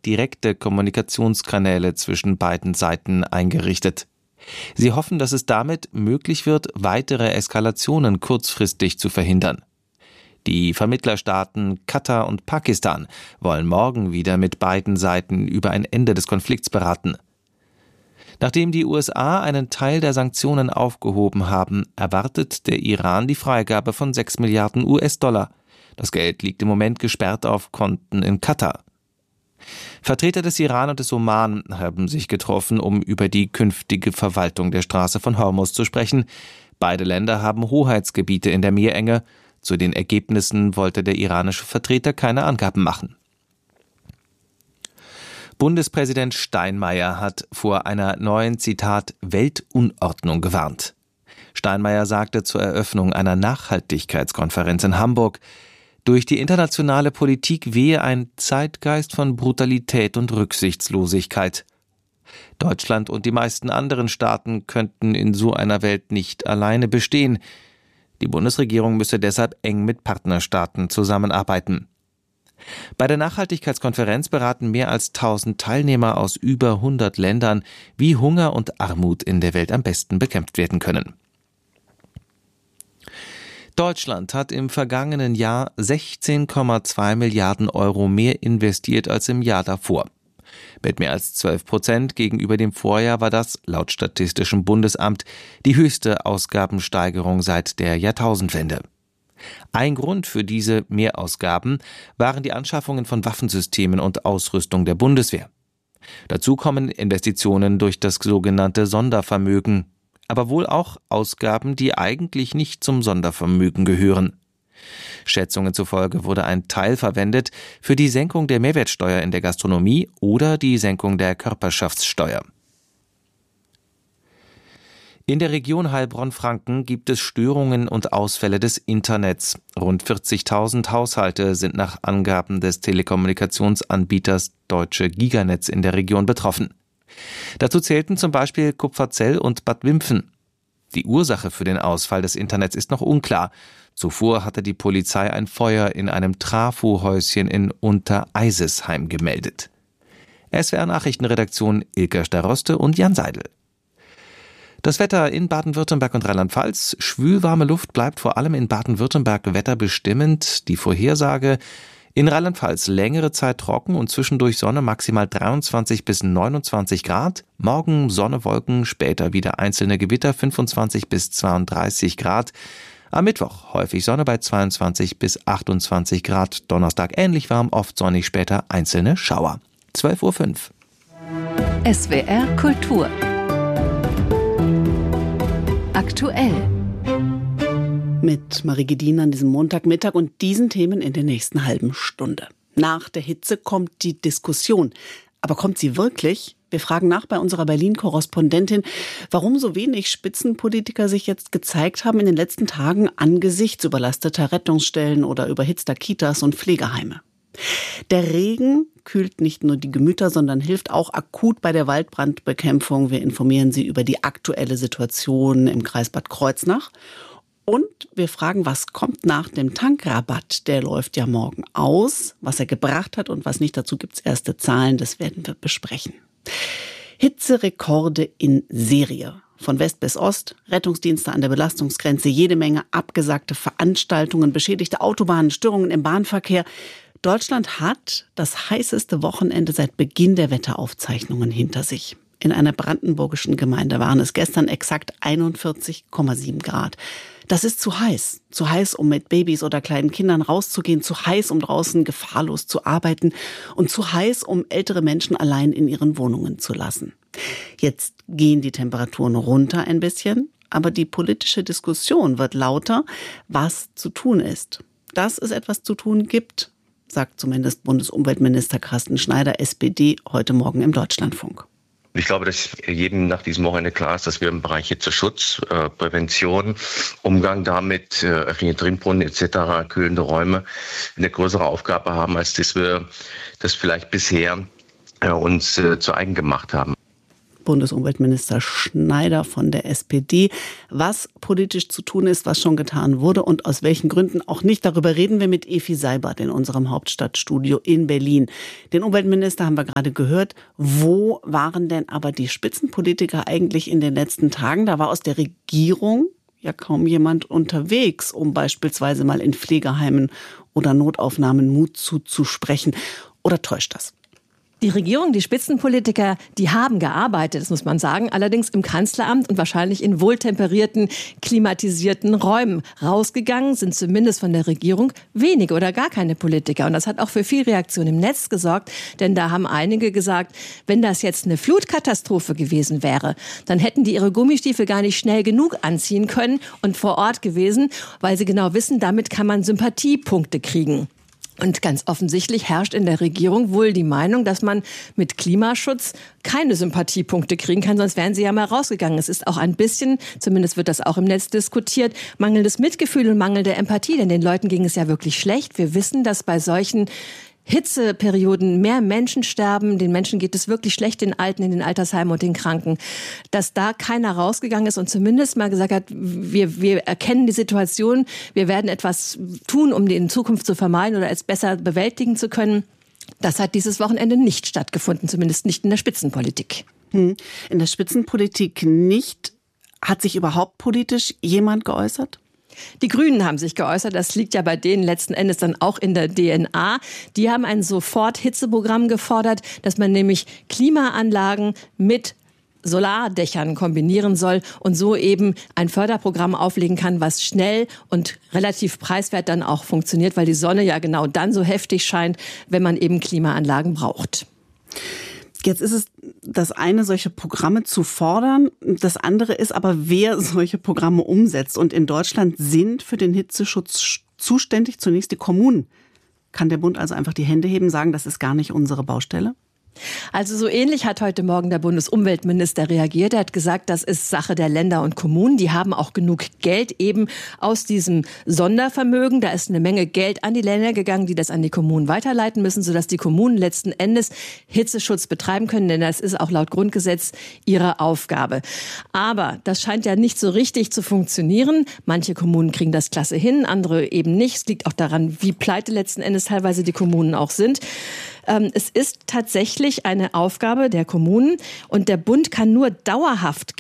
direkte Kommunikationskanäle zwischen beiden Seiten eingerichtet. Sie hoffen, dass es damit möglich wird, weitere Eskalationen kurzfristig zu verhindern. Die Vermittlerstaaten Katar und Pakistan wollen morgen wieder mit beiden Seiten über ein Ende des Konflikts beraten. Nachdem die USA einen Teil der Sanktionen aufgehoben haben, erwartet der Iran die Freigabe von 6 Milliarden US-Dollar. Das Geld liegt im Moment gesperrt auf Konten in Katar. Vertreter des Iran und des Oman haben sich getroffen, um über die künftige Verwaltung der Straße von Hormuz zu sprechen. Beide Länder haben Hoheitsgebiete in der Meerenge. Zu den Ergebnissen wollte der iranische Vertreter keine Angaben machen. Bundespräsident Steinmeier hat vor einer neuen, Zitat, Weltunordnung gewarnt. Steinmeier sagte zur Eröffnung einer Nachhaltigkeitskonferenz in Hamburg, durch die internationale Politik wehe ein Zeitgeist von Brutalität und Rücksichtslosigkeit. Deutschland und die meisten anderen Staaten könnten in so einer Welt nicht alleine bestehen. Die Bundesregierung müsse deshalb eng mit Partnerstaaten zusammenarbeiten. Bei der Nachhaltigkeitskonferenz beraten mehr als 1000 Teilnehmer aus über 100 Ländern, wie Hunger und Armut in der Welt am besten bekämpft werden können. Deutschland hat im vergangenen Jahr 16,2 Milliarden Euro mehr investiert als im Jahr davor. Mit mehr als 12% gegenüber dem Vorjahr war das, laut Statistischem Bundesamt, die höchste Ausgabensteigerung seit der Jahrtausendwende. Ein Grund für diese Mehrausgaben waren die Anschaffungen von Waffensystemen und Ausrüstung der Bundeswehr. Dazu kommen Investitionen durch das sogenannte Sondervermögen, aber wohl auch Ausgaben, die eigentlich nicht zum Sondervermögen gehören. Schätzungen zufolge wurde ein Teil verwendet für die Senkung der Mehrwertsteuer in der Gastronomie oder die Senkung der Körperschaftssteuer. In der Region Heilbronn-Franken gibt es Störungen und Ausfälle des Internets. Rund 40.000 Haushalte sind nach Angaben des Telekommunikationsanbieters Deutsche Giganetz in der Region betroffen. Dazu zählten zum Beispiel Kupferzell und Bad Wimpfen. Die Ursache für den Ausfall des Internets ist noch unklar. Zuvor hatte die Polizei ein Feuer in einem Trafohäuschen in Untereisesheim gemeldet. SWR-Nachrichtenredaktion Ilka Staroste und Jan Seidel. Das Wetter in Baden-Württemberg und Rheinland-Pfalz. Schwülwarme Luft bleibt vor allem in Baden-Württemberg wetterbestimmend. Die Vorhersage: in Rheinland-Pfalz längere Zeit trocken und zwischendurch Sonne, maximal 23 bis 29 Grad. Morgen Sonne, Wolken, später wieder einzelne Gewitter, 25 bis 32 Grad. Am Mittwoch häufig Sonne bei 22 bis 28 Grad. Donnerstag ähnlich warm, oft sonnig, später einzelne Schauer. 12:05 Uhr. SWR Kultur. Aktuell. Mit Marie Gedin an diesem Montagmittag und diesen Themen in der nächsten halben Stunde. Nach der Hitze kommt die Diskussion. Aber kommt sie wirklich? Wir fragen nach bei unserer Berlin-Korrespondentin, warum so wenig Spitzenpolitiker sich jetzt gezeigt haben in den letzten Tagen angesichts überlasteter Rettungsstellen oder überhitzter Kitas und Pflegeheime. Der Regen kühlt nicht nur die Gemüter, sondern hilft auch akut bei der Waldbrandbekämpfung. Wir informieren Sie über die aktuelle Situation im Kreis Bad Kreuznach. Und wir fragen, was kommt nach dem Tankrabatt? Der läuft ja morgen aus. Was er gebracht hat und was nicht, dazu gibt's erste Zahlen. Das werden wir besprechen. Hitzerekorde in Serie. Von West bis Ost, Rettungsdienste an der Belastungsgrenze, jede Menge abgesagte Veranstaltungen, beschädigte Autobahnen, Störungen im Bahnverkehr. Deutschland hat das heißeste Wochenende seit Beginn der Wetteraufzeichnungen hinter sich. In einer brandenburgischen Gemeinde waren es gestern exakt 41,7 Grad. Das ist zu heiß. Zu heiß, um mit Babys oder kleinen Kindern rauszugehen, zu heiß, um draußen gefahrlos zu arbeiten und zu heiß, um ältere Menschen allein in ihren Wohnungen zu lassen. Jetzt gehen die Temperaturen runter ein bisschen, aber die politische Diskussion wird lauter, was zu tun ist. Dass es etwas zu tun gibt, sagt zumindest Bundesumweltminister Carsten Schneider, SPD, heute Morgen im Deutschlandfunk. Ich glaube, dass jedem nach diesem Wochenende klar ist, dass wir im Bereich Hitzeschutz, Prävention, Umgang damit, öffentliche Trinkbrunnen etc., kühlende Räume eine größere Aufgabe haben, als dass wir das vielleicht bisher uns zu eigen gemacht haben. Bundesumweltminister Schneider von der SPD. Was politisch zu tun ist, was schon getan wurde und aus welchen Gründen auch nicht, darüber reden wir mit Efi Seibert in unserem Hauptstadtstudio in Berlin. Den Umweltminister haben wir gerade gehört. Wo waren denn aber die Spitzenpolitiker eigentlich in den letzten Tagen? Da war aus der Regierung ja kaum jemand unterwegs, um beispielsweise mal in Pflegeheimen oder Notaufnahmen Mut zuzusprechen. Oder täuscht das? Die Regierung, die Spitzenpolitiker, die haben gearbeitet, das muss man sagen, allerdings im Kanzleramt und wahrscheinlich in wohltemperierten, klimatisierten Räumen. Rausgegangen sind zumindest von der Regierung wenige oder gar keine Politiker. Und das hat auch für viel Reaktion im Netz gesorgt, denn da haben einige gesagt, wenn das jetzt eine Flutkatastrophe gewesen wäre, dann hätten die ihre Gummistiefel gar nicht schnell genug anziehen können und vor Ort gewesen, weil sie genau wissen, damit kann man Sympathiepunkte kriegen. Und ganz offensichtlich herrscht in der Regierung wohl die Meinung, dass man mit Klimaschutz keine Sympathiepunkte kriegen kann, sonst wären sie ja mal rausgegangen. Es ist auch ein bisschen, zumindest wird das auch im Netz diskutiert, mangelndes Mitgefühl und mangelnde Empathie, denn den Leuten ging es ja wirklich schlecht. Wir wissen, dass bei solchen Hitzeperioden mehr Menschen sterben, den Menschen geht es wirklich schlecht, den Alten in den Altersheimen und den Kranken. Dass da keiner rausgegangen ist und zumindest mal gesagt hat, wir erkennen die Situation, wir werden etwas tun, um die in Zukunft zu vermeiden oder es besser bewältigen zu können. Das hat dieses Wochenende nicht stattgefunden, zumindest nicht in der Spitzenpolitik. In der Spitzenpolitik nicht. Hat sich überhaupt politisch jemand geäußert? Die Grünen haben sich geäußert, das liegt ja bei denen letzten Endes dann auch in der DNA. Die haben ein Sofort-Hitzeprogramm gefordert, dass man nämlich Klimaanlagen mit Solardächern kombinieren soll und so eben ein Förderprogramm auflegen kann, was schnell und relativ preiswert dann auch funktioniert, weil die Sonne ja genau dann so heftig scheint, wenn man eben Klimaanlagen braucht. Jetzt ist es das eine, solche Programme zu fordern. Das andere ist aber, wer solche Programme umsetzt. Und in Deutschland sind für den Hitzeschutz zuständig zunächst die Kommunen. Kann der Bund also einfach die Hände heben, sagen, das ist gar nicht unsere Baustelle? Also so ähnlich hat heute Morgen der Bundesumweltminister reagiert. Er hat gesagt, das ist Sache der Länder und Kommunen. Die haben auch genug Geld eben aus diesem Sondervermögen. Da ist eine Menge Geld an die Länder gegangen, die das an die Kommunen weiterleiten müssen, sodass die Kommunen letzten Endes Hitzeschutz betreiben können. Denn das ist auch laut Grundgesetz ihre Aufgabe. Aber das scheint ja nicht so richtig zu funktionieren. Manche Kommunen kriegen das klasse hin, andere eben nicht. Es liegt auch daran, wie pleite letzten Endes teilweise die Kommunen auch sind. Es ist tatsächlich eine Aufgabe der Kommunen und der Bund kann nur dauerhaft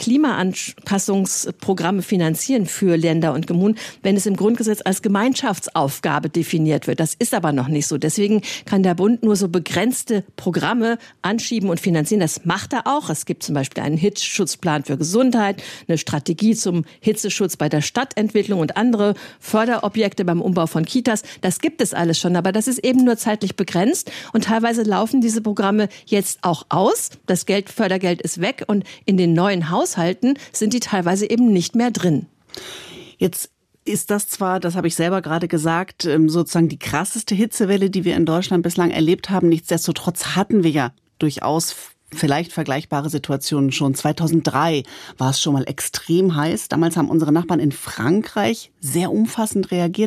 Klimaanpassungsprogramme finanzieren für Länder und Kommunen, wenn es im Grundgesetz als Gemeinschaftsaufgabe definiert wird. Das ist aber noch nicht so. Deswegen kann der Bund nur so begrenzte Programme anschieben und finanzieren. Das macht er auch. Es gibt zum Beispiel einen Hitzeschutzplan für Gesundheit, eine Strategie zum Hitzeschutz bei der Stadtentwicklung und andere Förderobjekte beim Umbau von Kitas. Das gibt es alles schon, aber das ist eben nur zeitlich begrenzt und teilweise laufen diese Programme jetzt auch aus. Das Fördergeld ist weg und in den neuen Haushalten sind die teilweise eben nicht mehr drin. Jetzt ist das zwar, das habe ich selber gerade gesagt, sozusagen die krasseste Hitzewelle, die wir in Deutschland bislang erlebt haben. Nichtsdestotrotz hatten wir ja durchaus vielleicht vergleichbare Situationen schon. 2003 war es schon mal extrem heiß. Damals haben unsere Nachbarn in Frankreich sehr umfassend reagiert.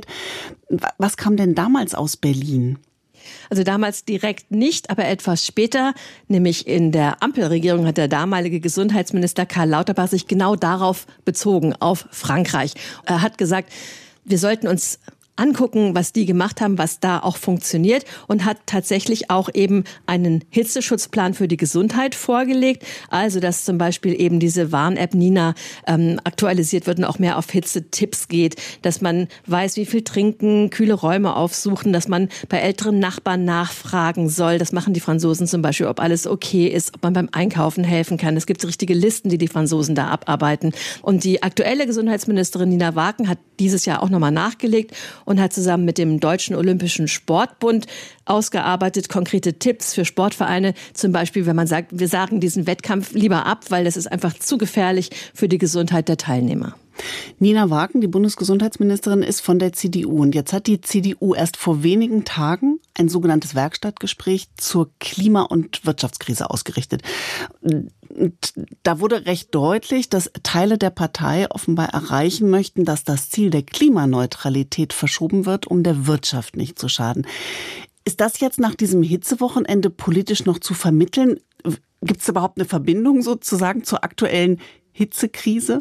Was kam denn damals aus Berlin? Also damals direkt nicht, aber etwas später, nämlich in der Ampelregierung, hat der damalige Gesundheitsminister Karl Lauterbach sich genau darauf bezogen, auf Frankreich. Er hat gesagt, wir sollten uns angucken, was die gemacht haben, was da auch funktioniert und hat tatsächlich auch eben einen Hitzeschutzplan für die Gesundheit vorgelegt. Also, dass zum Beispiel eben diese Warn-App Nina aktualisiert wird und auch mehr auf Hitzetipps geht, dass man weiß, wie viel trinken, kühle Räume aufsuchen, dass man bei älteren Nachbarn nachfragen soll. Das machen die Franzosen zum Beispiel, ob alles okay ist, ob man beim Einkaufen helfen kann. Es gibt richtige Listen, die Franzosen da abarbeiten. Und die aktuelle Gesundheitsministerin Nina Wagen hat dieses Jahr auch nochmal nachgelegt und hat zusammen mit dem Deutschen Olympischen Sportbund ausgearbeitet, konkrete Tipps für Sportvereine. Zum Beispiel, wenn man sagt, wir sagen diesen Wettkampf lieber ab, weil das ist einfach zu gefährlich für die Gesundheit der Teilnehmer. Nina Wagen, die Bundesgesundheitsministerin, ist von der CDU. Und jetzt hat die CDU erst vor wenigen Tagen ein sogenanntes Werkstattgespräch zur Klima- und Wirtschaftskrise ausgerichtet. Und da wurde recht deutlich, dass Teile der Partei offenbar erreichen möchten, dass das Ziel der Klimaneutralität verschoben wird, um der Wirtschaft nicht zu schaden. Ist das jetzt nach diesem Hitzewochenende politisch noch zu vermitteln? Gibt es überhaupt eine Verbindung sozusagen zur aktuellen Hitzekrise?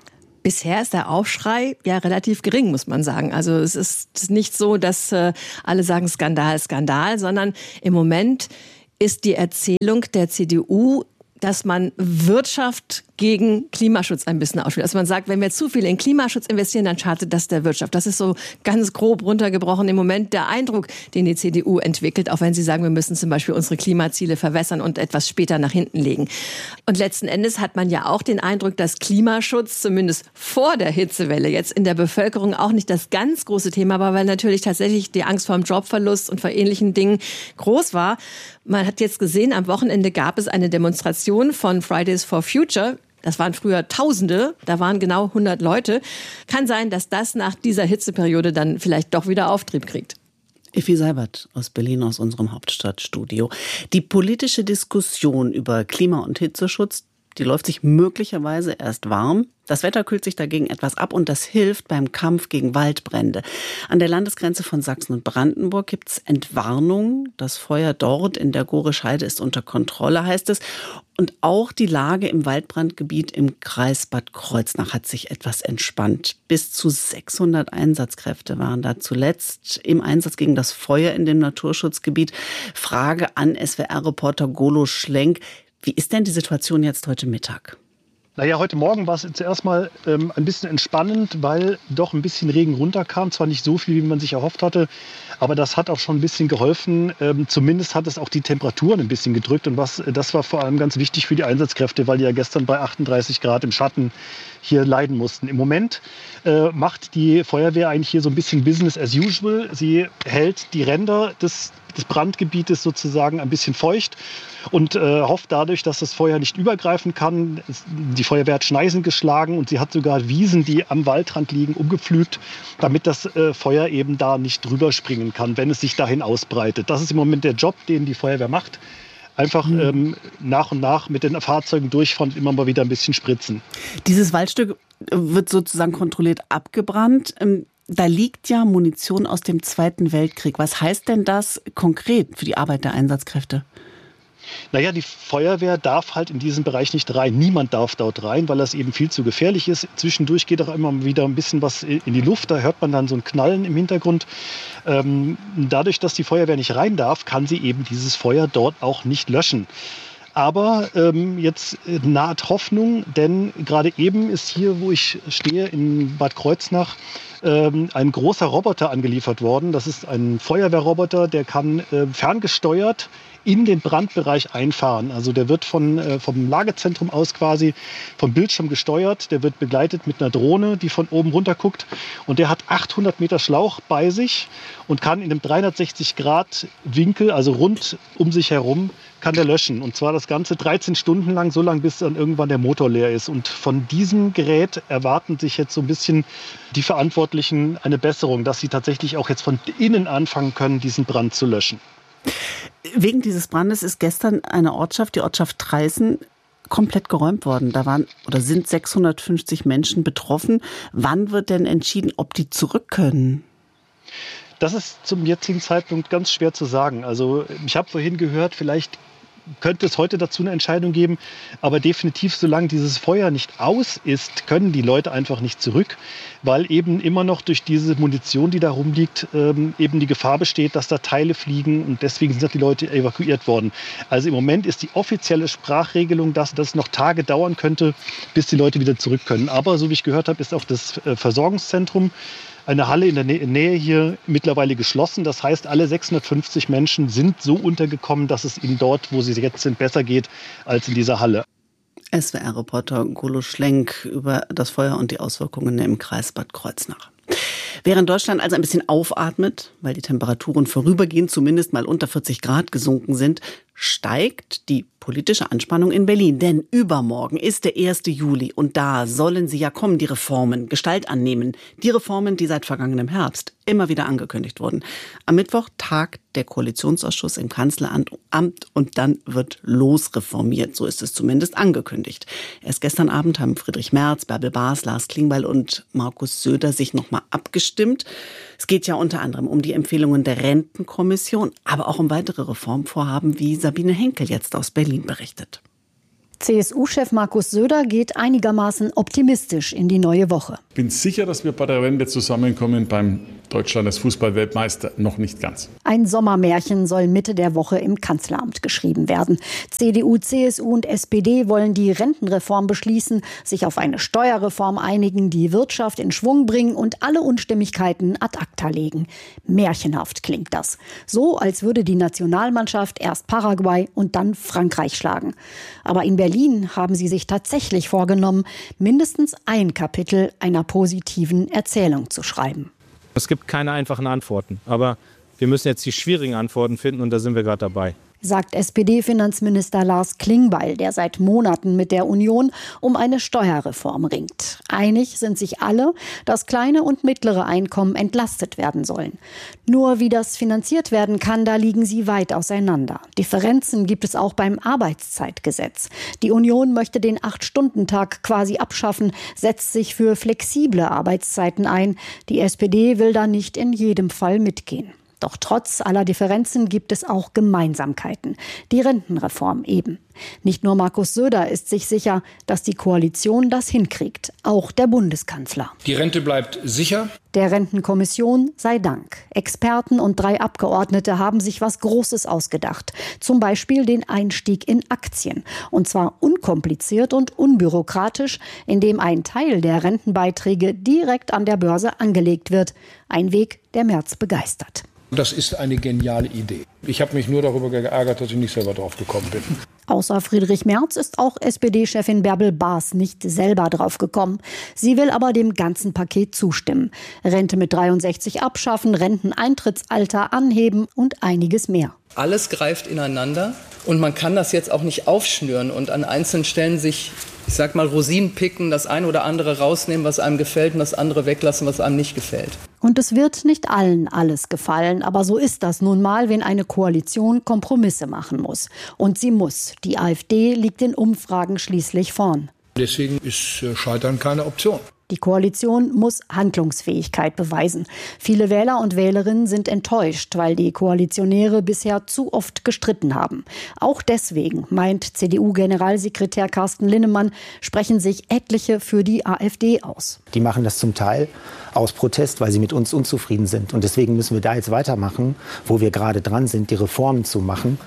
Bisher ist der Aufschrei ja relativ gering, muss man sagen. Also es ist nicht so, dass alle sagen Skandal, Skandal, sondern im Moment ist die Erzählung der CDU, dass man Wirtschaft gegen Klimaschutz ein bisschen ausspielt. Also man sagt, wenn wir zu viel in Klimaschutz investieren, dann schadet das der Wirtschaft. Das ist so ganz grob runtergebrochen im Moment der Eindruck, den die CDU entwickelt, auch wenn sie sagen, wir müssen zum Beispiel unsere Klimaziele verwässern und etwas später nach hinten legen. Und letzten Endes hat man ja auch den Eindruck, dass Klimaschutz zumindest vor der Hitzewelle jetzt in der Bevölkerung auch nicht das ganz große Thema war, weil natürlich tatsächlich die Angst vor dem Jobverlust und vor ähnlichen Dingen groß war. Man hat jetzt gesehen, am Wochenende gab es eine Demonstration von Fridays for Future. Das waren früher Tausende, da waren genau 100 Leute. Kann sein, dass das nach dieser Hitzeperiode dann vielleicht doch wieder Auftrieb kriegt. Effi Seibert aus Berlin, aus unserem Hauptstadtstudio. Die politische Diskussion über Klima- und Hitzeschutz, die läuft sich möglicherweise erst warm. Das Wetter kühlt sich dagegen etwas ab und das hilft beim Kampf gegen Waldbrände. An der Landesgrenze von Sachsen und Brandenburg gibt es Entwarnung. Das Feuer dort in der Gore-Scheide ist unter Kontrolle, heißt es. Und auch die Lage im Waldbrandgebiet im Kreis Bad Kreuznach hat sich etwas entspannt. Bis zu 600 Einsatzkräfte waren da zuletzt im Einsatz gegen das Feuer in dem Naturschutzgebiet. Frage an SWR-Reporter Golo Schlenk. Wie ist denn die Situation jetzt heute Mittag? Naja, heute Morgen war es zuerst mal ein bisschen entspannend, weil doch ein bisschen Regen runterkam. Zwar nicht so viel, wie man sich erhofft hatte, aber das hat auch schon ein bisschen geholfen. Zumindest hat es auch die Temperaturen ein bisschen gedrückt. Und das war vor allem ganz wichtig für die Einsatzkräfte, weil die ja gestern bei 38 Grad im Schatten hier leiden mussten. Im Moment macht die Feuerwehr eigentlich hier so ein bisschen Business as usual. Sie hält die Ränder des Brandgebietes sozusagen ein bisschen feucht und hofft dadurch, dass das Feuer nicht übergreifen kann. Die Feuerwehr hat Schneisen geschlagen und sie hat sogar Wiesen, die am Waldrand liegen, umgepflügt, damit das Feuer eben da nicht drüber springen kann, wenn es sich dahin ausbreitet. Das ist im Moment der Job, den die Feuerwehr macht. Einfach nach und nach mit den Fahrzeugen durchfahren und immer mal wieder ein bisschen spritzen. Dieses Waldstück wird sozusagen kontrolliert abgebrannt. Da liegt ja Munition aus dem Zweiten Weltkrieg. Was heißt denn das konkret für die Arbeit der Einsatzkräfte? Naja, die Feuerwehr darf halt in diesen Bereich nicht rein. Niemand darf dort rein, weil das eben viel zu gefährlich ist. Zwischendurch geht auch immer wieder ein bisschen was in die Luft. Da hört man dann so ein Knallen im Hintergrund. Dadurch, dass die Feuerwehr nicht rein darf, kann sie eben dieses Feuer dort auch nicht löschen. Aber jetzt naht Hoffnung, denn gerade eben ist hier, wo ich stehe, in Bad Kreuznach, ein großer Roboter angeliefert worden. Das ist ein Feuerwehrroboter, der kann ferngesteuert in den Brandbereich einfahren. Also der wird vom Lagezentrum aus quasi vom Bildschirm gesteuert. Der wird begleitet mit einer Drohne, die von oben runter guckt. Und der hat 800 Meter Schlauch bei sich und kann in einem 360-Grad-Winkel, also rund um sich herum, kann der löschen. Und zwar das Ganze 13 Stunden lang, so lange, bis dann irgendwann der Motor leer ist. Und von diesem Gerät erwarten sich jetzt so ein bisschen die Verantwortlichen eine Besserung, dass sie tatsächlich auch jetzt von innen anfangen können, diesen Brand zu löschen. Wegen dieses Brandes ist gestern eine Ortschaft, die Ortschaft Traisen, komplett geräumt worden. Da waren oder sind 650 Menschen betroffen. Wann wird denn entschieden, ob die zurück können? Das ist zum jetzigen Zeitpunkt ganz schwer zu sagen. Also ich habe vorhin gehört, vielleicht könnte es heute dazu eine Entscheidung geben. Aber definitiv, solange dieses Feuer nicht aus ist, können die Leute einfach nicht zurück, weil eben immer noch durch diese Munition, die da rumliegt, eben die Gefahr besteht, dass da Teile fliegen. Und deswegen sind die Leute evakuiert worden. Also im Moment ist die offizielle Sprachregelung, dass das noch Tage dauern könnte, bis die Leute wieder zurück können. Aber so wie ich gehört habe, ist auch das Versorgungszentrum, eine Halle in der Nähe hier, mittlerweile geschlossen. Das heißt, alle 650 Menschen sind so untergekommen, dass es ihnen dort, wo sie jetzt sind, besser geht als in dieser Halle. SWR-Reporter Golo Schlenk über das Feuer und die Auswirkungen im Kreis Bad Kreuznach. Während Deutschland also ein bisschen aufatmet, weil die Temperaturen vorübergehend zumindest mal unter 40 Grad gesunken sind, steigt die politische Anspannung in Berlin. Denn übermorgen ist der 1. Juli und da sollen sie ja kommen, die Reformen, Gestalt annehmen. Die Reformen, die seit vergangenem Herbst immer wieder angekündigt wurden. Am Mittwoch tagt der Koalitionsausschuss im Kanzleramt und dann wird losreformiert. So ist es zumindest angekündigt. Erst gestern Abend haben Friedrich Merz, Bärbel Baas, Lars Klingbeil und Markus Söder sich nochmal abgestimmt. Es geht ja unter anderem um die Empfehlungen der Rentenkommission, aber auch um weitere Reformvorhaben, wie Sabine Henkel jetzt aus Berlin berichtet. CSU-Chef Markus Söder geht einigermaßen optimistisch in die neue Woche. Ich bin sicher, dass wir bei der Wende zusammenkommen. Beim Deutschland als Fußball-Weltmeister noch nicht ganz. Ein Sommermärchen soll Mitte der Woche im Kanzleramt geschrieben werden. CDU, CSU und SPD wollen die Rentenreform beschließen, sich auf eine Steuerreform einigen, die Wirtschaft in Schwung bringen und alle Unstimmigkeiten ad acta legen. Märchenhaft klingt das. So, als würde die Nationalmannschaft erst Paraguay und dann Frankreich schlagen. Aber in Berlin haben sie sich tatsächlich vorgenommen, mindestens ein Kapitel einer positiven Erzählung zu schreiben. Es gibt keine einfachen Antworten, aber wir müssen jetzt die schwierigen Antworten finden und da sind wir gerade dabei. Sagt SPD-Finanzminister Lars Klingbeil, der seit Monaten mit der Union um eine Steuerreform ringt. Einig sind sich alle, dass kleine und mittlere Einkommen entlastet werden sollen. Nur wie das finanziert werden kann, da liegen sie weit auseinander. Differenzen gibt es auch beim Arbeitszeitgesetz. Die Union möchte den 8-Stunden-Tag quasi abschaffen, setzt sich für flexible Arbeitszeiten ein. Die SPD will da nicht in jedem Fall mitgehen. Doch trotz aller Differenzen gibt es auch Gemeinsamkeiten. Die Rentenreform eben. Nicht nur Markus Söder ist sich sicher, dass die Koalition das hinkriegt. Auch der Bundeskanzler. Die Rente bleibt sicher. Der Rentenkommission sei Dank. Experten und 3 Abgeordnete haben sich was Großes ausgedacht. Zum Beispiel den Einstieg in Aktien. Und zwar unkompliziert und unbürokratisch, indem ein Teil der Rentenbeiträge direkt an der Börse angelegt wird. Ein Weg, der Merz begeistert. Das ist eine geniale Idee. Ich habe mich nur darüber geärgert, dass ich nicht selber drauf gekommen bin. Außer Friedrich Merz ist auch SPD-Chefin Bärbel Baas nicht selber drauf gekommen. Sie will aber dem ganzen Paket zustimmen. Rente mit 63 abschaffen, Renteneintrittsalter anheben und einiges mehr. Alles greift ineinander und man kann das jetzt auch nicht aufschnüren und an einzelnen Stellen sich, ich sag mal, Rosinen picken, das eine oder andere rausnehmen, was einem gefällt und das andere weglassen, was einem nicht gefällt. Und es wird nicht allen alles gefallen, aber so ist das nun mal, wenn eine Koalition Kompromisse machen muss. Und sie muss. Die AfD liegt in Umfragen schließlich vorn. Deswegen ist Scheitern keine Option. Die Koalition muss Handlungsfähigkeit beweisen. Viele Wähler und Wählerinnen sind enttäuscht, weil die Koalitionäre bisher zu oft gestritten haben. Auch deswegen, meint CDU-Generalsekretär Carsten Linnemann, sprechen sich etliche für die AfD aus. Die machen das zum Teil aus Protest, weil sie mit uns unzufrieden sind. Und deswegen müssen wir da jetzt weitermachen, wo wir gerade dran sind, die Reformen zu machen,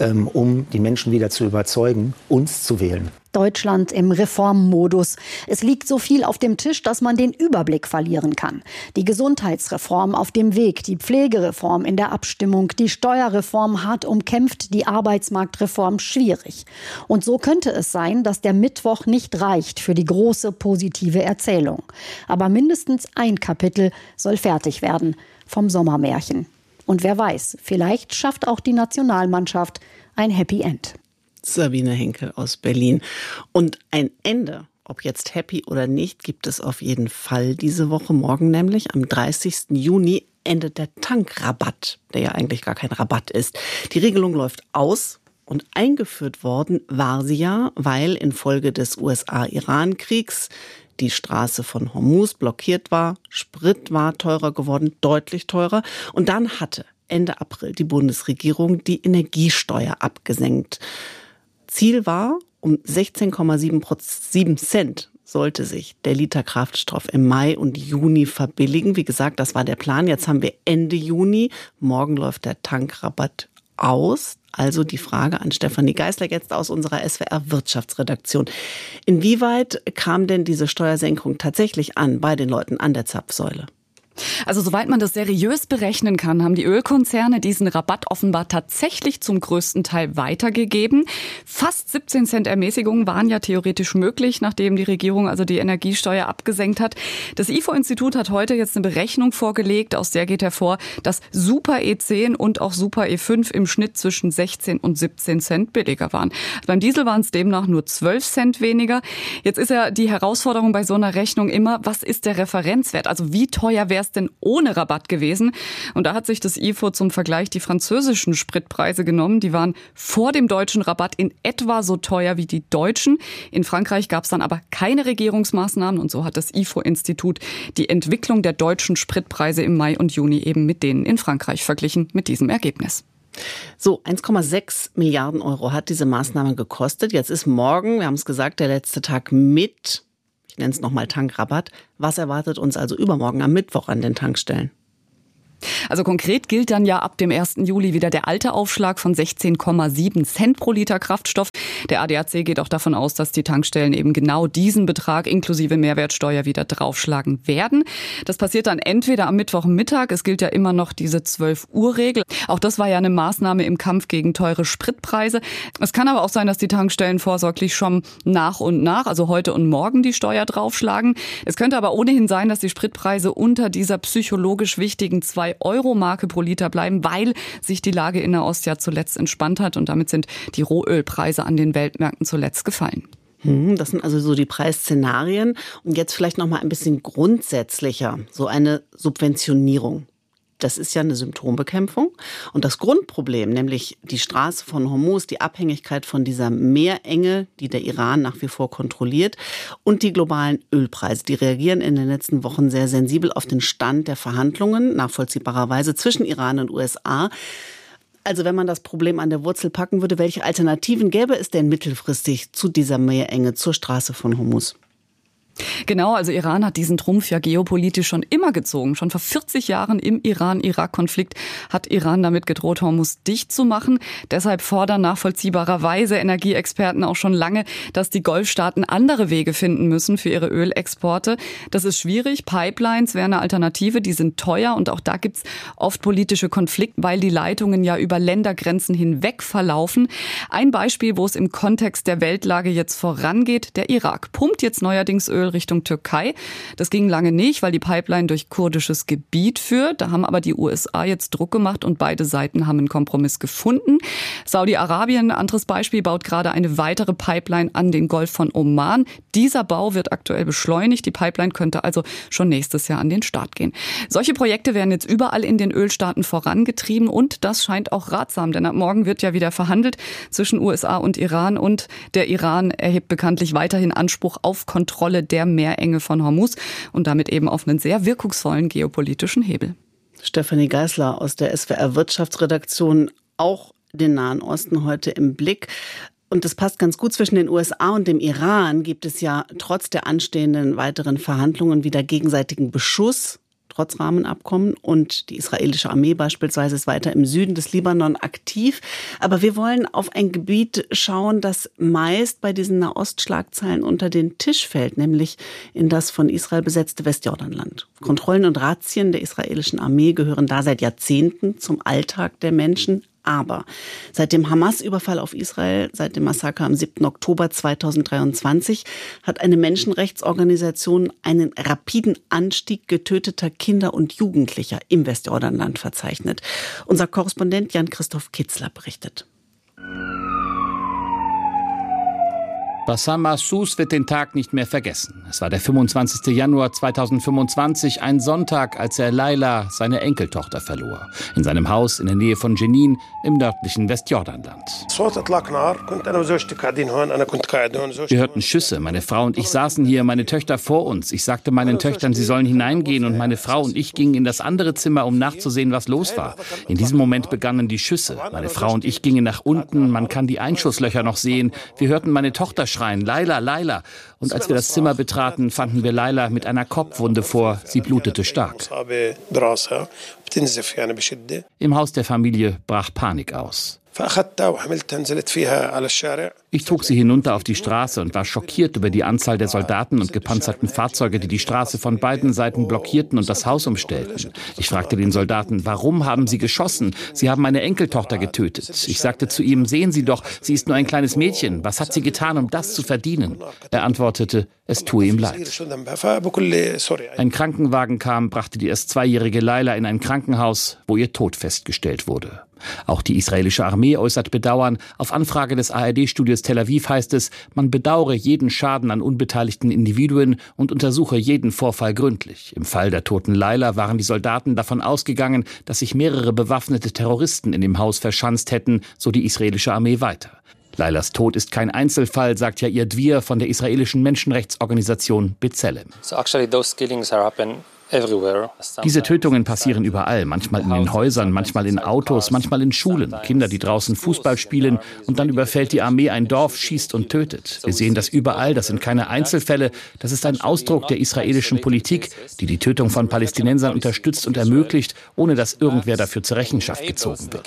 um die Menschen wieder zu überzeugen, uns zu wählen. Deutschland im Reformmodus. Es liegt so viel auf dem Tisch, dass man den Überblick verlieren kann. Die Gesundheitsreform auf dem Weg, die Pflegereform in der Abstimmung, die Steuerreform hart umkämpft, die Arbeitsmarktreform schwierig. Und so könnte es sein, dass der Mittwoch nicht reicht für die große positive Erzählung. Aber mindestens ein Kapitel soll fertig werden vom Sommermärchen. Und wer weiß, vielleicht schafft auch die Nationalmannschaft ein Happy End. Sabine Henkel aus Berlin. Und ein Ende, ob jetzt happy oder nicht, gibt es auf jeden Fall diese Woche. Morgen nämlich, am 30. Juni, endet der Tankrabatt, der ja eigentlich gar kein Rabatt ist. Die Regelung läuft aus. Und eingeführt worden war sie ja, weil infolge des USA-Iran-Kriegs die Straße von Hormuz blockiert war. Sprit war teurer geworden, deutlich teurer. Und dann hatte Ende April die Bundesregierung die Energiesteuer abgesenkt. Ziel war, um 16,7 Cent sollte sich der Liter Kraftstoff im Mai und Juni verbilligen. Wie gesagt, das war der Plan. Jetzt haben wir Ende Juni. Morgen läuft der Tankrabatt aus. Also die Frage an Stefanie Geisler jetzt aus unserer SWR-Wirtschaftsredaktion. Inwieweit kam denn diese Steuersenkung tatsächlich an bei den Leuten an der Zapfsäule? Also soweit man das seriös berechnen kann, haben die Ölkonzerne diesen Rabatt offenbar tatsächlich zum größten Teil weitergegeben. Fast 17 Cent Ermäßigung waren ja theoretisch möglich, nachdem die Regierung also die Energiesteuer abgesenkt hat. Das IFO-Institut hat heute jetzt eine Berechnung vorgelegt, aus der geht hervor, dass Super E10 und auch Super E5 im Schnitt zwischen 16 und 17 Cent billiger waren. Beim Diesel waren es demnach nur 12 Cent weniger. Jetzt ist ja die Herausforderung bei so einer Rechnung immer, was ist der Referenzwert? Also wie teuer wäre es denn ohne Rabatt gewesen? Und da hat sich das IFO zum Vergleich die französischen Spritpreise genommen. Die waren vor dem deutschen Rabatt in etwa so teuer wie die deutschen. In Frankreich gab es dann aber keine Regierungsmaßnahmen und so hat das IFO-Institut die Entwicklung der deutschen Spritpreise im Mai und Juni eben mit denen in Frankreich verglichen, mit diesem Ergebnis. So, 1,6 Milliarden Euro hat diese Maßnahme gekostet. Jetzt ist morgen, wir haben es gesagt, der letzte Tag mit, ich nenne es nochmal Tankrabatt. Was erwartet uns also übermorgen am Mittwoch an den Tankstellen? Also konkret gilt dann ja ab dem 1. Juli wieder der alte Aufschlag von 16,7 Cent pro Liter Kraftstoff. Der ADAC geht auch davon aus, dass die Tankstellen eben genau diesen Betrag inklusive Mehrwertsteuer wieder draufschlagen werden. Das passiert dann entweder am Mittwochmittag. Es gilt ja immer noch diese 12-Uhr-Regel. Auch das war ja eine Maßnahme im Kampf gegen teure Spritpreise. Es kann aber auch sein, dass die Tankstellen vorsorglich schon nach und nach, also heute und morgen, die Steuer draufschlagen. Es könnte aber ohnehin sein, dass die Spritpreise unter dieser psychologisch wichtigen 2-Euro-Marke pro Liter bleiben, weil sich die Lage in Nahost ja zuletzt entspannt hat und damit sind die Rohölpreise an den Weltmärkten zuletzt gefallen. Das sind also so die Preisszenarien. Und jetzt vielleicht noch mal ein bisschen grundsätzlicher, so eine Subventionierung. Das ist ja eine Symptombekämpfung. Und das Grundproblem, nämlich die Straße von Hormuz, die Abhängigkeit von dieser Meerenge, die der Iran nach wie vor kontrolliert, und die globalen Ölpreise, die reagieren in den letzten Wochen sehr sensibel auf den Stand der Verhandlungen, nachvollziehbarerweise zwischen Iran und USA. Also wenn man das Problem an der Wurzel packen würde, welche Alternativen gäbe es denn mittelfristig zu dieser Meerenge, zur Straße von Hormuz? Genau, also Iran hat diesen Trumpf ja geopolitisch schon immer gezogen. Schon vor 40 Jahren im Iran-Irak-Konflikt hat Iran damit gedroht, Hormuz dicht zu machen. Deshalb fordern nachvollziehbarerweise Energieexperten auch schon lange, dass die Golfstaaten andere Wege finden müssen für ihre Ölexporte. Das ist schwierig. Pipelines wären eine Alternative, die sind teuer und auch da gibt's oft politische Konflikte, weil die Leitungen ja über Ländergrenzen hinweg verlaufen. Ein Beispiel, wo es im Kontext der Weltlage jetzt vorangeht, der Irak pumpt jetzt neuerdings Öl Richtung Türkei. Das ging lange nicht, weil die Pipeline durch kurdisches Gebiet führt. Da haben aber die USA jetzt Druck gemacht und beide Seiten haben einen Kompromiss gefunden. Saudi-Arabien, ein anderes Beispiel, baut gerade eine weitere Pipeline an den Golf von Oman. Dieser Bau wird aktuell beschleunigt. Die Pipeline könnte also schon nächstes Jahr an den Start gehen. Solche Projekte werden jetzt überall in den Ölstaaten vorangetrieben und das scheint auch ratsam, denn ab morgen wird ja wieder verhandelt zwischen USA und Iran und der Iran erhebt bekanntlich weiterhin Anspruch auf Kontrolle der Meerenge von Hormuz und damit eben auf einen sehr wirkungsvollen geopolitischen Hebel. Stefanie Geisler aus der SWR Wirtschaftsredaktion, auch den Nahen Osten heute im Blick. Und das passt ganz gut, zwischen den USA und dem Iran gibt es ja trotz der anstehenden weiteren Verhandlungen wieder gegenseitigen Beschuss, trotz Rahmenabkommen. Und die israelische Armee beispielsweise ist weiter im Süden des Libanon aktiv. Aber wir wollen auf ein Gebiet schauen, das meist bei diesen Nahost-Schlagzeilen unter den Tisch fällt, nämlich in das von Israel besetzte Westjordanland. Kontrollen und Razzien der israelischen Armee gehören da seit Jahrzehnten zum Alltag der Menschen. Aber seit dem Hamas-Überfall auf Israel, seit dem Massaker am 7. Oktober 2023, hat eine Menschenrechtsorganisation einen rapiden Anstieg getöteter Kinder und Jugendlicher im Westjordanland verzeichnet. Unser Korrespondent Jan-Christoph Kitzler berichtet. Bassam Mahsous wird den Tag nicht mehr vergessen. Es war der 25. Januar 2025, ein Sonntag, als er Laila, seine Enkeltochter, verlor. In seinem Haus in der Nähe von Jenin im nördlichen Westjordanland. Wir hörten Schüsse. Meine Frau und ich saßen hier, meine Töchter vor uns. Ich sagte meinen Töchtern, sie sollen hineingehen und meine Frau und ich gingen in das andere Zimmer, um nachzusehen, was los war. In diesem Moment begannen die Schüsse. Meine Frau und ich gingen nach unten. Man kann die Einschusslöcher noch sehen. Wir hörten meine Tochter schreien, Laila, Laila. Und als wir das Zimmer betraten, fanden wir Laila mit einer Kopfwunde vor. Sie blutete stark. Im Haus der Familie brach Panik aus. Ich trug sie hinunter auf die Straße und war schockiert über die Anzahl der Soldaten und gepanzerten Fahrzeuge, die die Straße von beiden Seiten blockierten und das Haus umstellten. Ich fragte den Soldaten, warum haben sie geschossen? Sie haben meine Enkeltochter getötet. Ich sagte zu ihm, sehen Sie doch, sie ist nur ein kleines Mädchen. Was hat sie getan, um das zu verdienen? Er antwortete, es tue ihm leid. Ein Krankenwagen kam, brachte die erst 2-jährige Laila in ein Krankenhaus, wo ihr Tod festgestellt wurde. Auch die israelische Armee äußert Bedauern. Auf Anfrage des ARD-Studios Tel Aviv heißt es, man bedauere jeden Schaden an unbeteiligten Individuen und untersuche jeden Vorfall gründlich. Im Fall der toten Laila waren die Soldaten davon ausgegangen, dass sich mehrere bewaffnete Terroristen in dem Haus verschanzt hätten, so die israelische Armee weiter. Lailas Tod ist kein Einzelfall, sagt Yair Dvir von der israelischen Menschenrechtsorganisation B'Tselem. So actually those killings are happening Diese Tötungen passieren überall, manchmal in den Häusern, manchmal in Autos, manchmal in Schulen. Kinder, die draußen Fußball spielen und dann überfällt die Armee ein Dorf, schießt und tötet. Wir sehen das überall, das sind keine Einzelfälle, das ist ein Ausdruck der israelischen Politik, die die Tötung von Palästinensern unterstützt und ermöglicht, ohne dass irgendwer dafür zur Rechenschaft gezogen wird.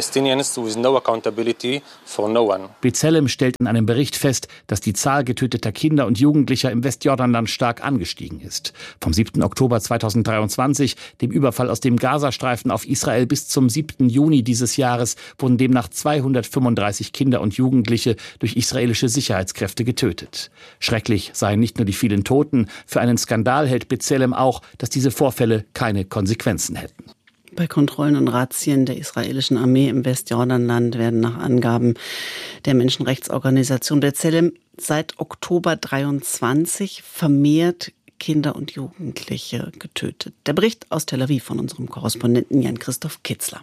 B'Tselem stellt in einem Bericht fest, dass die Zahl getöteter Kinder und Jugendlicher im Westjordanland stark angestiegen ist. Vom 7. Oktober 2023, dem Überfall aus dem Gazastreifen auf Israel, bis zum 7. Juni dieses Jahres wurden demnach 235 Kinder und Jugendliche durch israelische Sicherheitskräfte getötet. Schrecklich seien nicht nur die vielen Toten, für einen Skandal hält B'Tselem auch, dass diese Vorfälle keine Konsequenzen hätten. Bei Kontrollen und Razzien der israelischen Armee im Westjordanland werden nach Angaben der Menschenrechtsorganisation B'Tselem seit Oktober 23 vermehrt Kinder und Jugendliche getötet. Der Bericht aus Tel Aviv von unserem Korrespondenten Jan-Christoph Kitzler.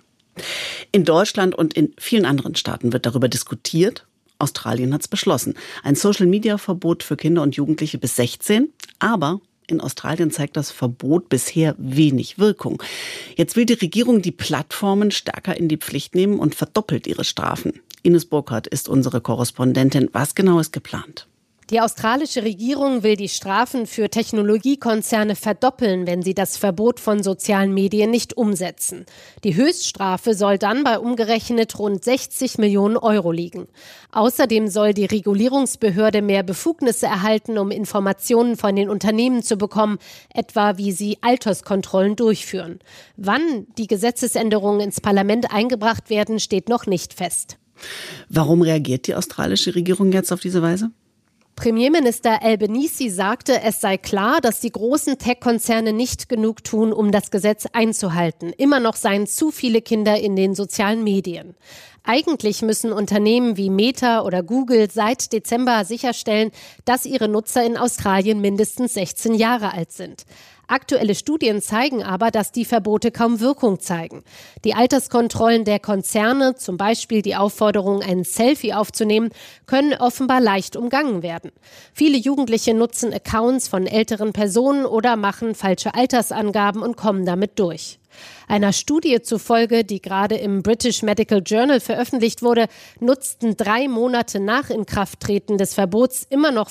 In Deutschland und in vielen anderen Staaten wird darüber diskutiert. Australien hat es beschlossen. Ein Social-Media-Verbot für Kinder und Jugendliche bis 16. Aber in Australien zeigt das Verbot bisher wenig Wirkung. Jetzt will die Regierung die Plattformen stärker in die Pflicht nehmen und verdoppelt ihre Strafen. Ines Burkhardt ist unsere Korrespondentin. Was genau ist geplant? Die australische Regierung will die Strafen für Technologiekonzerne verdoppeln, wenn sie das Verbot von sozialen Medien nicht umsetzen. Die Höchststrafe soll dann bei umgerechnet rund 60 Millionen Euro liegen. Außerdem soll die Regulierungsbehörde mehr Befugnisse erhalten, um Informationen von den Unternehmen zu bekommen, etwa wie sie Alterskontrollen durchführen. Wann die Gesetzesänderungen ins Parlament eingebracht werden, steht noch nicht fest. Warum reagiert die australische Regierung jetzt auf diese Weise? Premierminister Albanese sagte, es sei klar, dass die großen Tech-Konzerne nicht genug tun, um das Gesetz einzuhalten. Immer noch seien zu viele Kinder in den sozialen Medien. Eigentlich müssen Unternehmen wie Meta oder Google seit Dezember sicherstellen, dass ihre Nutzer in Australien mindestens 16 Jahre alt sind. Aktuelle Studien zeigen aber, dass die Verbote kaum Wirkung zeigen. Die Alterskontrollen der Konzerne, zum Beispiel die Aufforderung, ein Selfie aufzunehmen, können offenbar leicht umgangen werden. Viele Jugendliche nutzen Accounts von älteren Personen oder machen falsche Altersangaben und kommen damit durch. Einer Studie zufolge, die gerade im British Medical Journal veröffentlicht wurde, nutzten 3 Monate nach Inkrafttreten des Verbots immer noch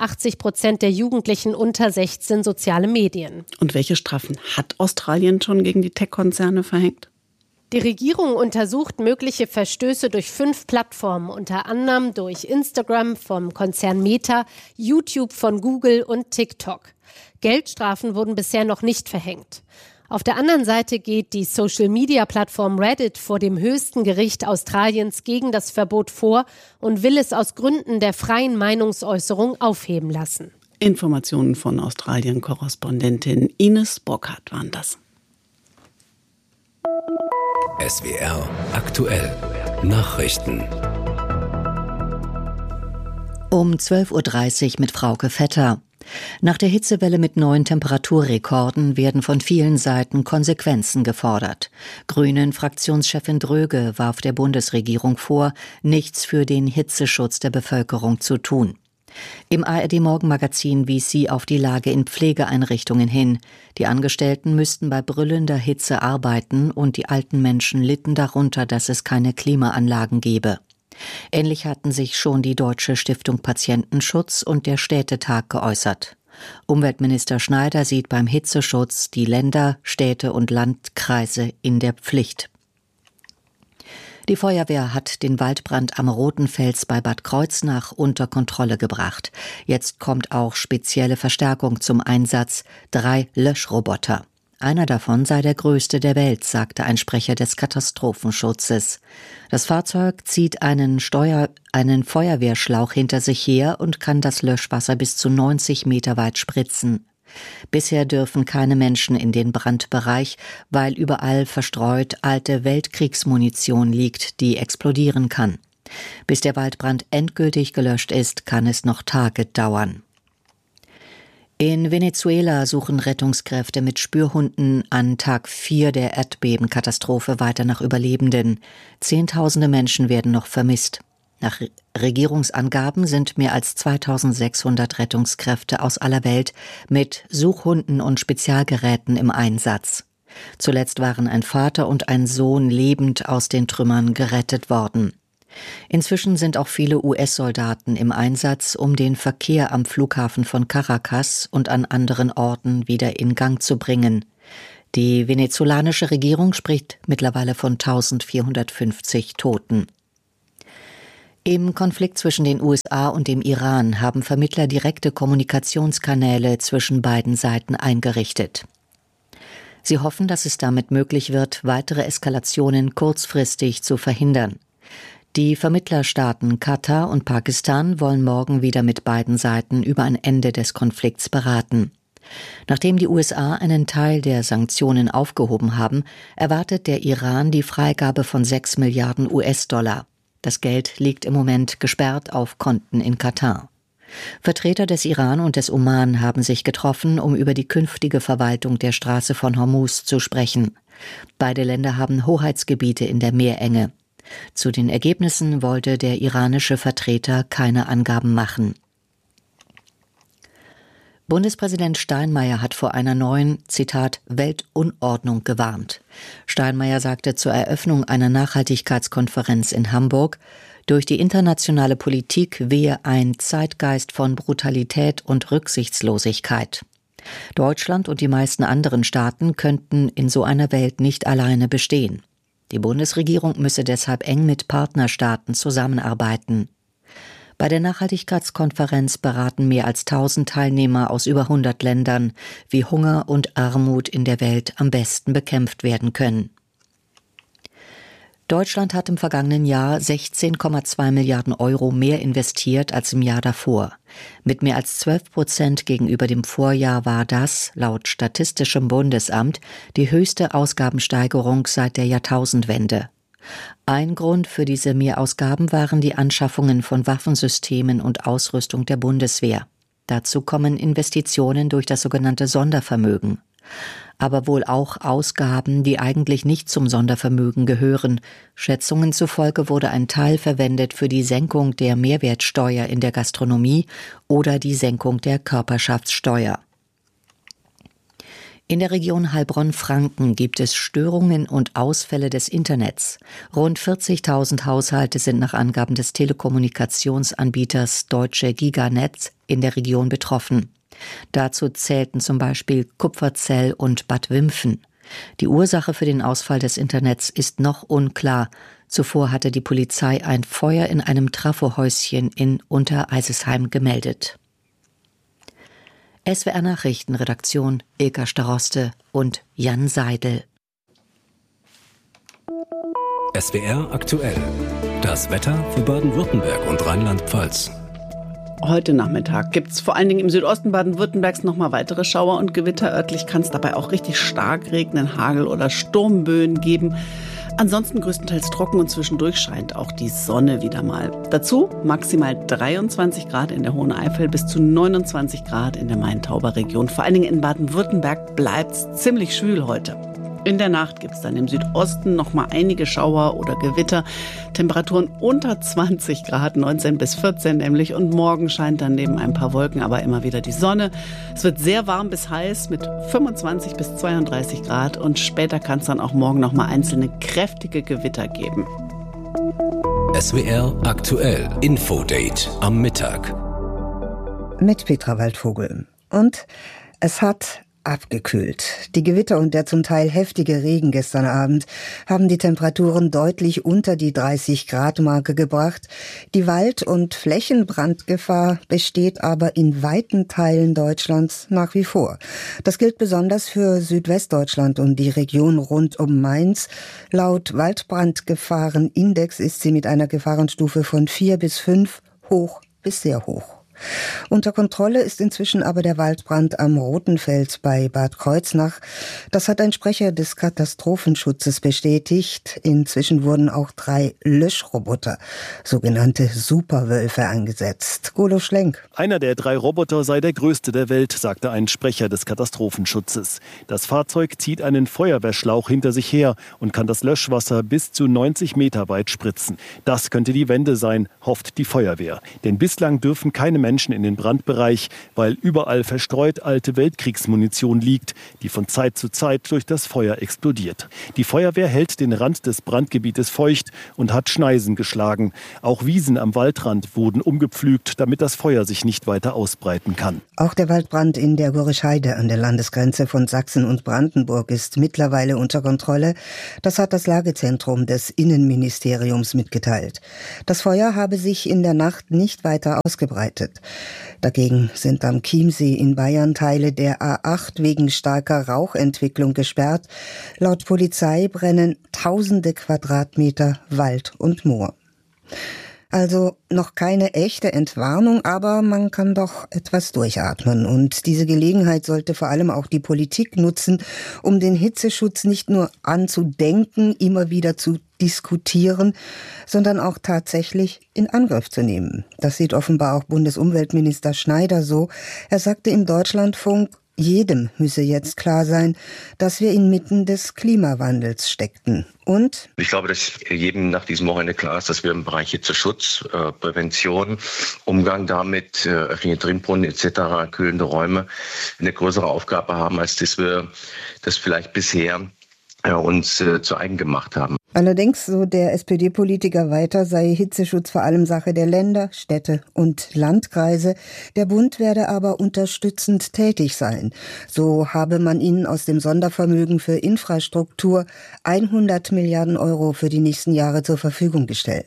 85% der Jugendlichen unter 16 soziale Medien. Und welche Strafen hat Australien schon gegen die Tech-Konzerne verhängt? Die Regierung untersucht mögliche Verstöße durch 5 Plattformen, unter anderem durch Instagram vom Konzern Meta, YouTube von Google und TikTok. Geldstrafen wurden bisher noch nicht verhängt. Auf der anderen Seite geht die Social-Media-Plattform Reddit vor dem höchsten Gericht Australiens gegen das Verbot vor und will es aus Gründen der freien Meinungsäußerung aufheben lassen. Informationen von Australien-Korrespondentin Ines Burkhardt waren das. SWR aktuell Nachrichten. Um 12.30 Uhr mit Frauke Vetter. Nach der Hitzewelle mit neuen Temperaturrekorden werden von vielen Seiten Konsequenzen gefordert. Grünen-Fraktionschefin Dröge warf der Bundesregierung vor, nichts für den Hitzeschutz der Bevölkerung zu tun. Im ARD-Morgenmagazin wies sie auf die Lage in Pflegeeinrichtungen hin. Die Angestellten müssten bei brüllender Hitze arbeiten und die alten Menschen litten darunter, dass es keine Klimaanlagen gebe. Ähnlich hatten sich schon die Deutsche Stiftung Patientenschutz und der Städtetag geäußert. Umweltminister Schneider sieht beim Hitzeschutz die Länder, Städte und Landkreise in der Pflicht. Die Feuerwehr hat den Waldbrand am Rotenfels bei Bad Kreuznach unter Kontrolle gebracht. Jetzt kommt auch spezielle Verstärkung zum Einsatz, 3 Löschroboter. Einer davon sei der größte der Welt, sagte ein Sprecher des Katastrophenschutzes. Das Fahrzeug zieht einen Feuerwehrschlauch hinter sich her und kann das Löschwasser bis zu 90 Meter weit spritzen. Bisher dürfen keine Menschen in den Brandbereich, weil überall verstreut alte Weltkriegsmunition liegt, die explodieren kann. Bis der Waldbrand endgültig gelöscht ist, kann es noch Tage dauern. In Venezuela suchen Rettungskräfte mit Spürhunden an Tag 4 der Erdbebenkatastrophe weiter nach Überlebenden. Zehntausende Menschen werden noch vermisst. Nach Regierungsangaben sind mehr als 2600 Rettungskräfte aus aller Welt mit Suchhunden und Spezialgeräten im Einsatz. Zuletzt waren ein Vater und ein Sohn lebend aus den Trümmern gerettet worden. Inzwischen sind auch viele US-Soldaten im Einsatz, um den Verkehr am Flughafen von Caracas und an anderen Orten wieder in Gang zu bringen. Die venezolanische Regierung spricht mittlerweile von 1450 Toten. Im Konflikt zwischen den USA und dem Iran haben Vermittler direkte Kommunikationskanäle zwischen beiden Seiten eingerichtet. Sie hoffen, dass es damit möglich wird, weitere Eskalationen kurzfristig zu verhindern. Die Vermittlerstaaten Katar und Pakistan wollen morgen wieder mit beiden Seiten über ein Ende des Konflikts beraten. Nachdem die USA einen Teil der Sanktionen aufgehoben haben, erwartet der Iran die Freigabe von 6 Milliarden US-Dollar. Das Geld liegt im Moment gesperrt auf Konten in Katar. Vertreter des Iran und des Oman haben sich getroffen, um über die künftige Verwaltung der Straße von Hormuz zu sprechen. Beide Länder haben Hoheitsgebiete in der Meerenge. Zu den Ergebnissen wollte der iranische Vertreter keine Angaben machen. Bundespräsident Steinmeier hat vor einer neuen, Zitat, Weltunordnung gewarnt. Steinmeier sagte zur Eröffnung einer Nachhaltigkeitskonferenz in Hamburg, durch die internationale Politik wehe ein Zeitgeist von Brutalität und Rücksichtslosigkeit. Deutschland und die meisten anderen Staaten könnten in so einer Welt nicht alleine bestehen. Die Bundesregierung müsse deshalb eng mit Partnerstaaten zusammenarbeiten. Bei der Nachhaltigkeitskonferenz beraten mehr als 1000 Teilnehmer aus über 100 Ländern, wie Hunger und Armut in der Welt am besten bekämpft werden können. Deutschland hat im vergangenen Jahr 16,2 Milliarden Euro mehr investiert als im Jahr davor. Mit mehr als 12% gegenüber dem Vorjahr war das, laut Statistischem Bundesamt, die höchste Ausgabensteigerung seit der Jahrtausendwende. Ein Grund für diese Mehrausgaben waren die Anschaffungen von Waffensystemen und Ausrüstung der Bundeswehr. Dazu kommen Investitionen durch das sogenannte Sondervermögen. Aber wohl auch Ausgaben, die eigentlich nicht zum Sondervermögen gehören. Schätzungen zufolge wurde ein Teil verwendet für die Senkung der Mehrwertsteuer in der Gastronomie oder die Senkung der Körperschaftssteuer. In der Region Heilbronn-Franken gibt es Störungen und Ausfälle des Internets. Rund 40.000 Haushalte sind nach Angaben des Telekommunikationsanbieters Deutsche Giganetz in der Region betroffen. Dazu zählten zum Beispiel Kupferzell und Bad Wimpfen. Die Ursache für den Ausfall des Internets ist noch unklar. Zuvor hatte die Polizei ein Feuer in einem Trafohäuschen in Untereisesheim gemeldet. SWR Nachrichtenredaktion Ilka Staroste und Jan Seidel. SWR aktuell. Das Wetter für Baden-Württemberg und Rheinland-Pfalz. Heute Nachmittag gibt es vor allen Dingen im Südosten Baden-Württembergs nochmal weitere Schauer und Gewitter. Örtlich kann es dabei auch richtig stark regnen, Hagel oder Sturmböen geben. Ansonsten größtenteils trocken und zwischendurch scheint auch die Sonne wieder mal. Dazu maximal 23 Grad in der Hohen Eifel bis zu 29 Grad in der Main-Tauber-Region. Vor allen Dingen in Baden-Württemberg bleibt es ziemlich schwül heute. In der Nacht gibt es dann im Südosten noch mal einige Schauer oder Gewitter. Temperaturen unter 20 Grad, 19 bis 14 nämlich. Und morgen scheint dann neben ein paar Wolken aber immer wieder die Sonne. Es wird sehr warm bis heiß mit 25 bis 32 Grad. Und später kann es dann auch morgen noch mal einzelne kräftige Gewitter geben. SWR aktuell Infodate am Mittag. Mit Petra Waldvogel. Und es hat abgekühlt. Die Gewitter und der zum Teil heftige Regen gestern Abend haben die Temperaturen deutlich unter die 30-Grad-Marke gebracht. Die Wald- und Flächenbrandgefahr besteht aber in weiten Teilen Deutschlands nach wie vor. Das gilt besonders für Südwestdeutschland und die Region rund um Mainz. Laut Waldbrandgefahrenindex ist sie mit einer Gefahrenstufe von 4 bis 5 hoch bis sehr hoch. Unter Kontrolle ist inzwischen aber der Waldbrand am Rotenfeld bei Bad Kreuznach. Das hat ein Sprecher des Katastrophenschutzes bestätigt. Inzwischen wurden auch 3 Löschroboter, sogenannte Superwölfe, eingesetzt. Golo Schlenk. Einer der 3 Roboter sei der größte der Welt, sagte ein Sprecher des Katastrophenschutzes. Das Fahrzeug zieht einen Feuerwehrschlauch hinter sich her und kann das Löschwasser bis zu 90 Meter weit spritzen. Das könnte die Wende sein, hofft die Feuerwehr. Denn bislang dürfen keine Menschen in den Brandbereich, weil überall verstreut alte Weltkriegsmunition liegt, die von Zeit zu Zeit durch das Feuer explodiert. Die Feuerwehr hält den Rand des Brandgebietes feucht und hat Schneisen geschlagen. Auch Wiesen am Waldrand wurden umgepflügt, damit das Feuer sich nicht weiter ausbreiten kann. Auch der Waldbrand in der Gorisch-Heide an der Landesgrenze von Sachsen und Brandenburg ist mittlerweile unter Kontrolle. Das hat das Lagezentrum des Innenministeriums mitgeteilt. Das Feuer habe sich in der Nacht nicht weiter ausgebreitet. Dagegen sind am Chiemsee in Bayern Teile der A8 wegen starker Rauchentwicklung gesperrt. Laut Polizei brennen tausende Quadratmeter Wald und Moor. Also noch keine echte Entwarnung, aber man kann doch etwas durchatmen. Und diese Gelegenheit sollte vor allem auch die Politik nutzen, um den Hitzeschutz nicht nur anzudenken, immer wieder zu diskutieren, sondern auch tatsächlich in Angriff zu nehmen. Das sieht offenbar auch Bundesumweltminister Schneider so. Er sagte im Deutschlandfunk, jedem müsse jetzt klar sein, dass wir inmitten des Klimawandels steckten. Und? Ich glaube, dass jedem nach diesem Wochenende klar ist, dass wir im Bereich Hitzeschutz, Prävention, Umgang damit, öffentliche Trinkbrunnen etc., kühlende Räume eine größere Aufgabe haben, als dass wir das vielleicht bisher uns zu eigen gemacht haben. Allerdings, so der SPD-Politiker weiter, sei Hitzeschutz vor allem Sache der Länder, Städte und Landkreise. Der Bund werde aber unterstützend tätig sein. So habe man ihnen aus dem Sondervermögen für Infrastruktur 100 Milliarden Euro für die nächsten Jahre zur Verfügung gestellt.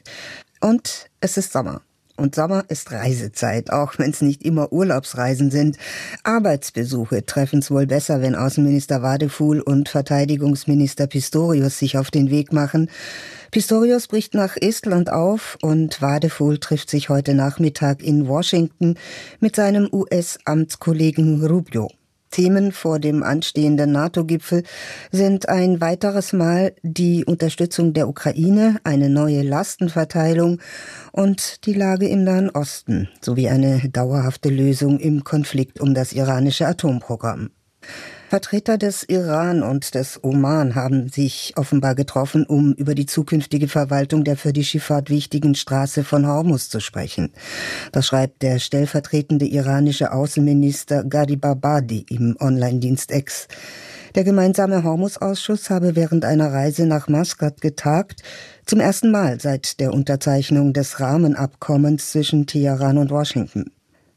Und es ist Sommer. Und Sommer ist Reisezeit, auch wenn es nicht immer Urlaubsreisen sind. Arbeitsbesuche treffen es wohl besser, wenn Außenminister Wadefuhl und Verteidigungsminister Pistorius sich auf den Weg machen. Pistorius bricht nach Estland auf und Wadefuhl trifft sich heute Nachmittag in Washington mit seinem US-Amtskollegen Rubio. Themen vor dem anstehenden NATO-Gipfel sind ein weiteres Mal die Unterstützung der Ukraine, eine neue Lastenverteilung und die Lage im Nahen Osten sowie eine dauerhafte Lösung im Konflikt um das iranische Atomprogramm. Vertreter des Iran und des Oman haben sich offenbar getroffen, um über die zukünftige Verwaltung der für die Schifffahrt wichtigen Straße von Hormuz zu sprechen. Das schreibt der stellvertretende iranische Außenminister Gharibabadi im Online-Dienst X. Der gemeinsame Hormuz-Ausschuss habe während einer Reise nach Maskat getagt, zum ersten Mal seit der Unterzeichnung des Rahmenabkommens zwischen Teheran und Washington.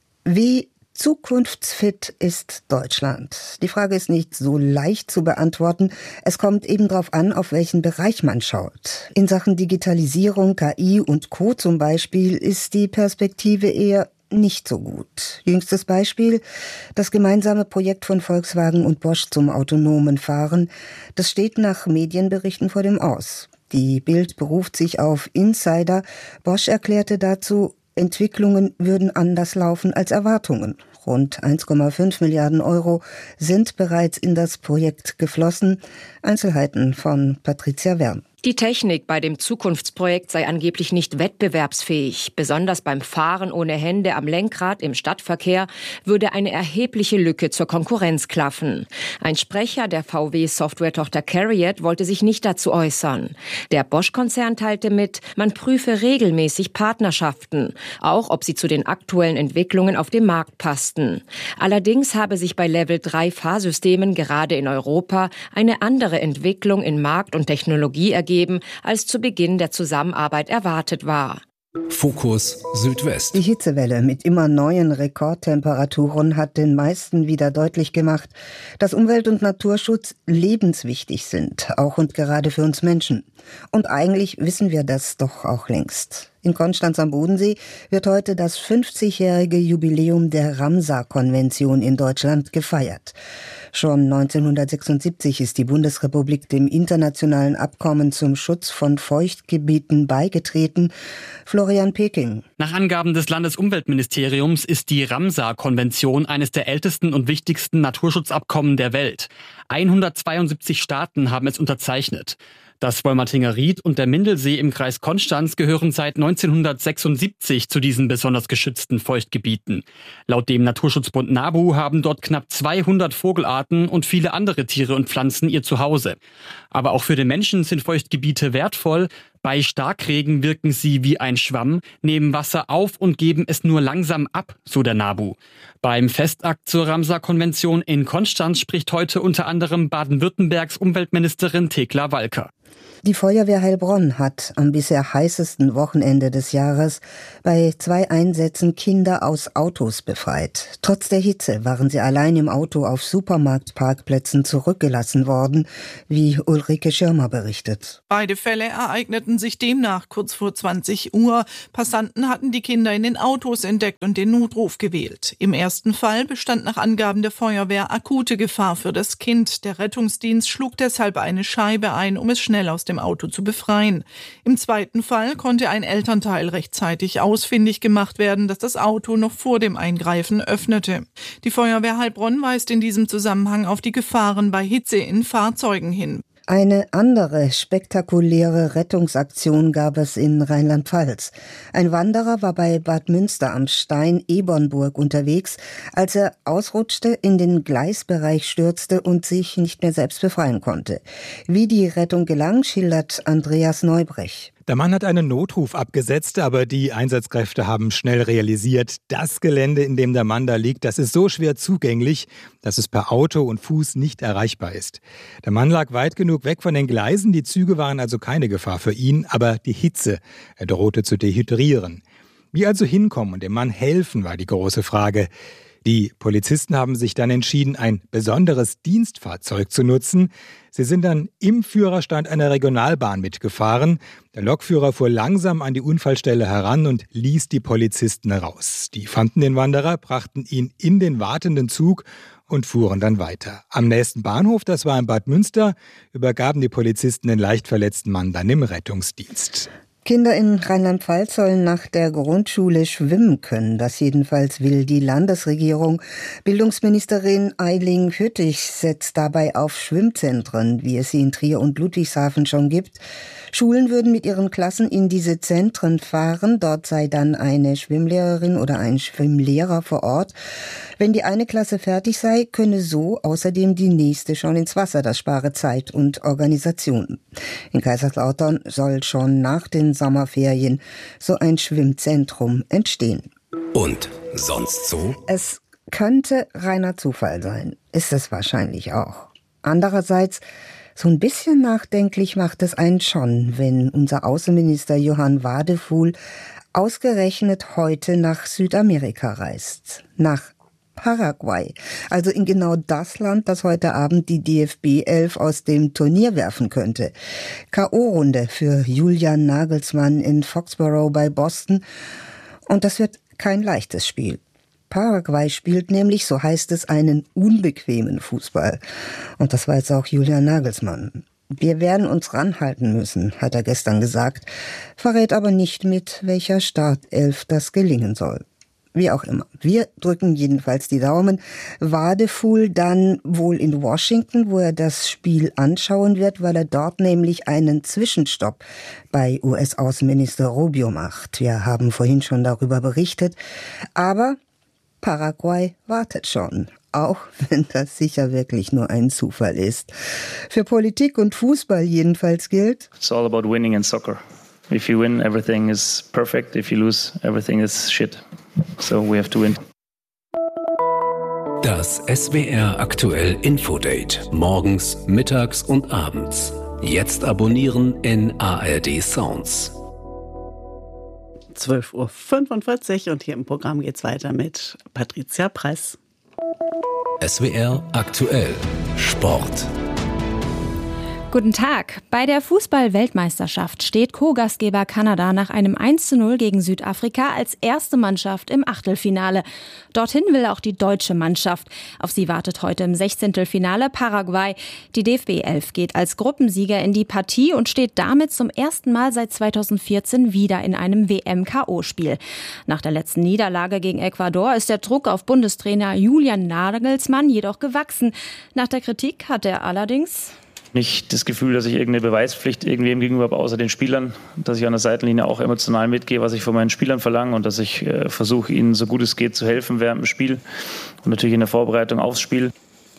Wie zukunftsfit ist Deutschland? Die Frage ist nicht so leicht zu beantworten. Es kommt eben darauf an, auf welchen Bereich man schaut. In Sachen Digitalisierung, KI und Co. zum Beispiel ist die Perspektive eher nicht so gut. Jüngstes Beispiel, das gemeinsame Projekt von Volkswagen und Bosch zum autonomen Fahren, das steht nach Medienberichten vor dem Aus. Die Bild beruft sich auf Insider. Bosch erklärte dazu, Entwicklungen würden anders laufen als Erwartungen. Rund 1,5 Milliarden Euro sind bereits in das Projekt geflossen. Einzelheiten von Patricia Wern. Die Technik bei dem Zukunftsprojekt sei angeblich nicht wettbewerbsfähig. Besonders beim Fahren ohne Hände am Lenkrad im Stadtverkehr würde eine erhebliche Lücke zur Konkurrenz klaffen. Ein Sprecher der VW-Software-Tochter CARIAD wollte sich nicht dazu äußern. Der Bosch-Konzern teilte mit, man prüfe regelmäßig Partnerschaften, auch ob sie zu den aktuellen Entwicklungen auf dem Markt passten. Allerdings habe sich bei Level-3-Fahrsystemen gerade in Europa eine andere Entwicklung in Markt und Technologie ergeben, als zu Beginn der Zusammenarbeit erwartet war. Fokus Südwest. Die Hitzewelle mit immer neuen Rekordtemperaturen hat den meisten wieder deutlich gemacht, dass Umwelt- und Naturschutz lebenswichtig sind, auch und gerade für uns Menschen. Und eigentlich wissen wir das doch auch längst. In Konstanz am Bodensee wird heute das 50-jährige Jubiläum der Ramsar-Konvention in Deutschland gefeiert. Schon 1976 ist die Bundesrepublik dem internationalen Abkommen zum Schutz von Feuchtgebieten beigetreten. Florian Peking. Nach Angaben des Landesumweltministeriums ist die Ramsar-Konvention eines der ältesten und wichtigsten Naturschutzabkommen der Welt. 172 Staaten haben es unterzeichnet. Das Wolmertinger Ried und der Mindelsee im Kreis Konstanz gehören seit 1976 zu diesen besonders geschützten Feuchtgebieten. Laut dem Naturschutzbund NABU haben dort knapp 200 Vogelarten und viele andere Tiere und Pflanzen ihr Zuhause. Aber auch für den Menschen sind Feuchtgebiete wertvoll. Bei Starkregen wirken sie wie ein Schwamm, nehmen Wasser auf und geben es nur langsam ab, so der NABU. Beim Festakt zur Ramsar-Konvention in Konstanz spricht heute unter anderem Baden-Württembergs Umweltministerin Thekla Walker. Die Feuerwehr Heilbronn hat am bisher heißesten Wochenende des Jahres bei 2 Einsätzen Kinder aus Autos befreit. Trotz der Hitze waren sie allein im Auto auf Supermarktparkplätzen zurückgelassen worden, wie Ulrike Schirmer berichtet. Beide Fälle ereigneten sich demnach kurz vor 20 Uhr. Passanten hatten die Kinder in den Autos entdeckt und den Notruf gewählt. Im ersten Fall bestand nach Angaben der Feuerwehr akute Gefahr für das Kind. Der Rettungsdienst schlug deshalb eine Scheibe ein, um es schnell aus dem Auto zu befreien. Im zweiten Fall konnte ein Elternteil rechtzeitig ausfindig gemacht werden, dass das Auto noch vor dem Eingreifen öffnete. Die Feuerwehr Heilbronn weist in diesem Zusammenhang auf die Gefahren bei Hitze in Fahrzeugen hin. Eine andere spektakuläre Rettungsaktion gab es in Rheinland-Pfalz. Ein Wanderer war bei Bad Münster am Stein Ebernburg unterwegs, als er ausrutschte, in den Gleisbereich stürzte und sich nicht mehr selbst befreien konnte. Wie die Rettung gelang, schildert Andreas Neubrech. Der Mann hat einen Notruf abgesetzt, aber die Einsatzkräfte haben schnell realisiert, das Gelände, in dem der Mann da liegt, das ist so schwer zugänglich, dass es per Auto und Fuß nicht erreichbar ist. Der Mann lag weit genug weg von den Gleisen, die Züge waren also keine Gefahr für ihn, aber die Hitze, er drohte zu dehydrieren. Wie also hinkommen und dem Mann helfen, war die große Frage. Die Polizisten haben sich dann entschieden, ein besonderes Dienstfahrzeug zu nutzen. Sie sind dann im Führerstand einer Regionalbahn mitgefahren. Der Lokführer fuhr langsam an die Unfallstelle heran und ließ die Polizisten raus. Die fanden den Wanderer, brachten ihn in den wartenden Zug und fuhren dann weiter. Am nächsten Bahnhof, das war in Bad Münster, übergaben die Polizisten den leicht verletzten Mann dann im Rettungsdienst. Kinder in Rheinland-Pfalz sollen nach der Grundschule schwimmen können. Das jedenfalls will die Landesregierung. Bildungsministerin Eiling Hüttich setzt dabei auf Schwimmzentren, wie es sie in Trier und Ludwigshafen schon gibt. Schulen würden mit ihren Klassen in diese Zentren fahren. Dort sei dann eine Schwimmlehrerin oder ein Schwimmlehrer vor Ort. Wenn die eine Klasse fertig sei, könne so außerdem die nächste schon ins Wasser. Das spare Zeit und Organisation. In Kaiserslautern soll schon nach den Sommerferien so ein Schwimmzentrum entstehen. Und sonst so? Es könnte reiner Zufall sein. Ist es wahrscheinlich auch. Andererseits, so ein bisschen nachdenklich macht es einen schon, wenn unser Außenminister Johann Wadefuhl ausgerechnet heute nach Südamerika reist. Nach Paraguay, also in genau das Land, das heute Abend die DFB-11 aus dem Turnier werfen könnte. K.O.-Runde für Julian Nagelsmann in Foxborough bei Boston. Und das wird kein leichtes Spiel. Paraguay spielt nämlich, so heißt es, einen unbequemen Fußball. Und das weiß auch Julian Nagelsmann. Wir werden uns ranhalten müssen, hat er gestern gesagt, verrät aber nicht, mit welcher Startelf das gelingen soll. Wie auch immer. Wir drücken jedenfalls die Daumen. Wadefuhl dann wohl in Washington, wo er das Spiel anschauen wird, weil er dort nämlich einen Zwischenstopp bei US-Außenminister Rubio macht. Wir haben vorhin schon darüber berichtet. Aber Paraguay wartet schon, auch wenn das sicher wirklich nur ein Zufall ist. Für Politik und Fußball jedenfalls gilt: It's all about winning in soccer. If you win, everything is perfect. If you lose, everything is shit. So we have to win. Das SWR aktuell Infodate. Morgens, mittags und abends. Jetzt abonnieren in ARD Sounds. 12:45 Uhr und hier im Programm geht's weiter mit Patricia Press. SWR aktuell Sport. Guten Tag. Bei der Fußball-Weltmeisterschaft steht Co-Gastgeber Kanada nach einem 1:0 gegen Südafrika als erste Mannschaft im Achtelfinale. Dorthin will auch die deutsche Mannschaft. Auf sie wartet heute im 16. Paraguay. Die DFB-11 geht als Gruppensieger in die Partie und steht damit zum ersten Mal seit 2014 wieder in einem WM-KO-Spiel. Nach der letzten Niederlage gegen Ecuador ist der Druck auf Bundestrainer Julian Nagelsmann jedoch gewachsen. Nach der Kritik hat er allerdings nicht das Gefühl, dass ich irgendeine Beweispflicht irgendwem gegenüber habe, außer den Spielern, dass ich an der Seitenlinie auch emotional mitgehe, was ich von meinen Spielern verlange und dass ich versuche, ihnen so gut es geht zu helfen während dem Spiel und natürlich in der Vorbereitung aufs Spiel.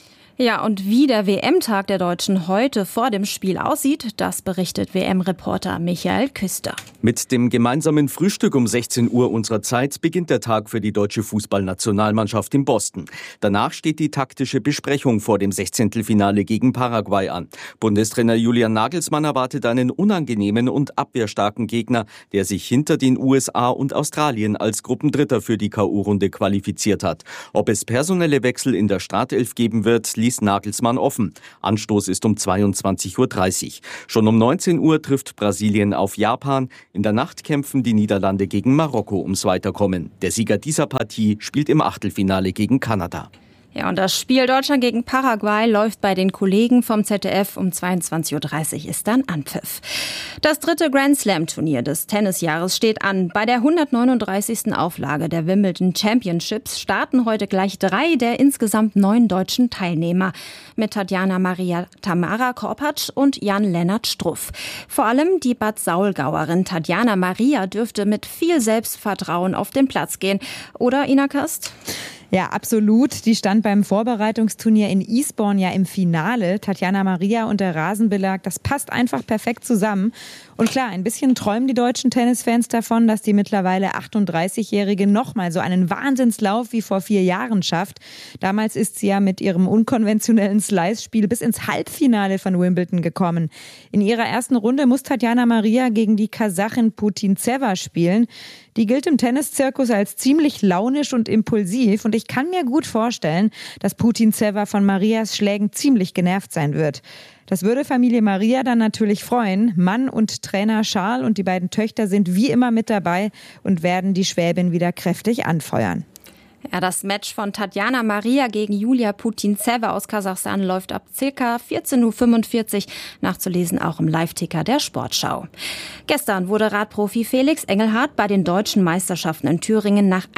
Ja, und wie der WM-Tag der Deutschen heute vor dem Spiel aussieht, das berichtet WM-Reporter Michael Küster. Mit dem gemeinsamen Frühstück um 16 Uhr unserer Zeit beginnt der Tag für die deutsche Fußballnationalmannschaft in Boston. Danach steht die taktische Besprechung vor dem 16. Finale gegen Paraguay an. Bundestrainer Julian Nagelsmann erwartet einen unangenehmen und abwehrstarken Gegner, der sich hinter den USA und Australien als Gruppendritter für die K.O.-Runde qualifiziert hat. Ob es personelle Wechsel in der Startelf geben wird, ließ Nagelsmann offen. Anstoß ist um 22:30 Uhr. Schon um 19 Uhr trifft Brasilien auf Japan. In der Nacht kämpfen die Niederlande gegen Marokko ums Weiterkommen. Der Sieger dieser Partie spielt im Achtelfinale gegen Kanada. Ja, und das Spiel Deutschland gegen Paraguay läuft bei den Kollegen vom ZDF um 22:30 Uhr ist dann Anpfiff. Das 3. Grand-Slam-Turnier des Tennisjahres steht an. Bei der 139. Auflage der Wimbledon Championships starten heute gleich 3 der insgesamt 9 deutschen Teilnehmer mit Tatjana Maria Tamara Korpatsch und Jan-Lennart Struff. Vor allem die Bad Saulgauerin Tatjana Maria dürfte mit viel Selbstvertrauen auf den Platz gehen. Oder, Ina Kast? Ja, absolut. Die stand beim Vorbereitungsturnier in Eastbourne ja im Finale. Tatjana Maria und der Rasenbelag, das passt einfach perfekt zusammen. Und klar, ein bisschen träumen die deutschen Tennisfans davon, dass die mittlerweile 38-Jährige nochmal so einen Wahnsinnslauf wie vor 4 Jahren schafft. Damals ist sie ja mit ihrem unkonventionellen Slice-Spiel bis ins Halbfinale von Wimbledon gekommen. In ihrer ersten Runde muss Tatjana Maria gegen die Kasachin Putintseva spielen. Die gilt im Tenniszirkus als ziemlich launisch und impulsiv und ich kann mir gut vorstellen, dass Putintseva von Marias Schlägen ziemlich genervt sein wird. Das würde Familie Maria dann natürlich freuen. Mann und Trainer Charles und die beiden Töchter sind wie immer mit dabei und werden die Schwäbin wieder kräftig anfeuern. Ja, das Match von Tatjana Maria gegen Julia Putintseva aus Kasachstan läuft ab ca. 14:45 Uhr, nachzulesen auch im Live-Ticker der Sportschau. Gestern wurde Radprofi Felix Engelhardt bei den deutschen Meisterschaften in Thüringen nach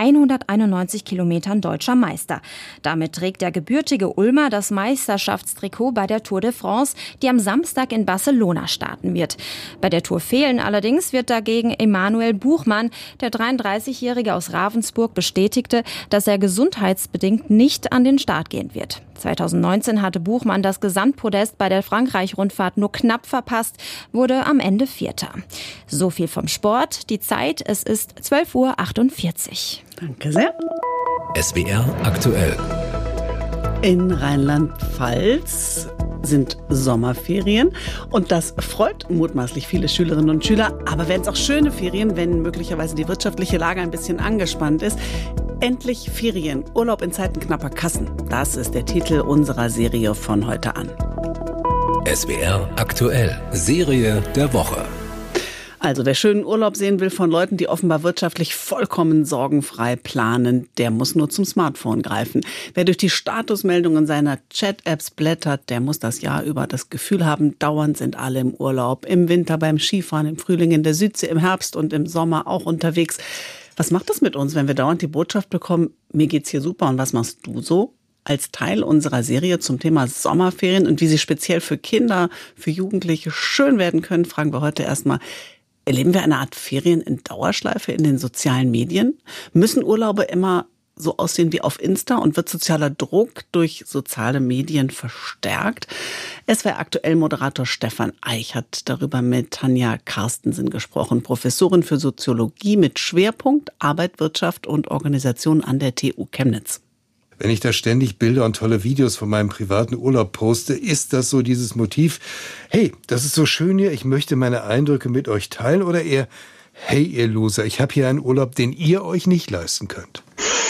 191 Kilometern deutscher Meister. Damit trägt der gebürtige Ulmer das Meisterschaftstrikot bei der Tour de France, die am Samstag in Barcelona starten wird. Bei der Tour fehlen allerdings wird dagegen Emanuel Buchmann. Der 33-Jährige aus Ravensburg bestätigte, dass er gesundheitsbedingt nicht an den Start gehen wird. 2019 hatte Buchmann das Gesamtpodest bei der Frankreich-Rundfahrt nur knapp verpasst, wurde am Ende Vierter. So viel vom Sport. Die Zeit, es ist 12:48 Uhr. Danke sehr. SWR aktuell. In Rheinland-Pfalz sind Sommerferien und das freut mutmaßlich viele Schülerinnen und Schüler. Aber werden es auch schöne Ferien, wenn möglicherweise die wirtschaftliche Lage ein bisschen angespannt ist? Endlich Ferien, Urlaub in Zeiten knapper Kassen. Das ist der Titel unserer Serie von heute an. SWR aktuell, Serie der Woche. Also wer schönen Urlaub sehen will von Leuten, die offenbar wirtschaftlich vollkommen sorgenfrei planen, der muss nur zum Smartphone greifen. Wer durch die Statusmeldungen seiner Chat-Apps blättert, der muss das Jahr über das Gefühl haben, dauernd sind alle im Urlaub. Im Winter beim Skifahren, im Frühling in der Südsee, im Herbst und im Sommer auch unterwegs. Was macht das mit uns, wenn wir dauernd die Botschaft bekommen, mir geht's hier super und was machst du so? Als Teil unserer Serie zum Thema Sommerferien und wie sie speziell für Kinder, für Jugendliche schön werden können, fragen wir heute erstmal, erleben wir eine Art Ferien in Dauerschleife in den sozialen Medien? Müssen Urlaube immer so aussehen wie auf Insta und wird sozialer Druck durch soziale Medien verstärkt? SWR aktuell Moderator Stefan Eich hat darüber mit Tanja Carstensen gesprochen, Professorin für Soziologie mit Schwerpunkt Arbeit, Wirtschaft und Organisation an der TU Chemnitz. Wenn ich da ständig Bilder und tolle Videos von meinem privaten Urlaub poste, ist das so dieses Motiv, hey, das ist so schön hier, ich möchte meine Eindrücke mit euch teilen, oder eher, hey ihr Loser, ich habe hier einen Urlaub, den ihr euch nicht leisten könnt?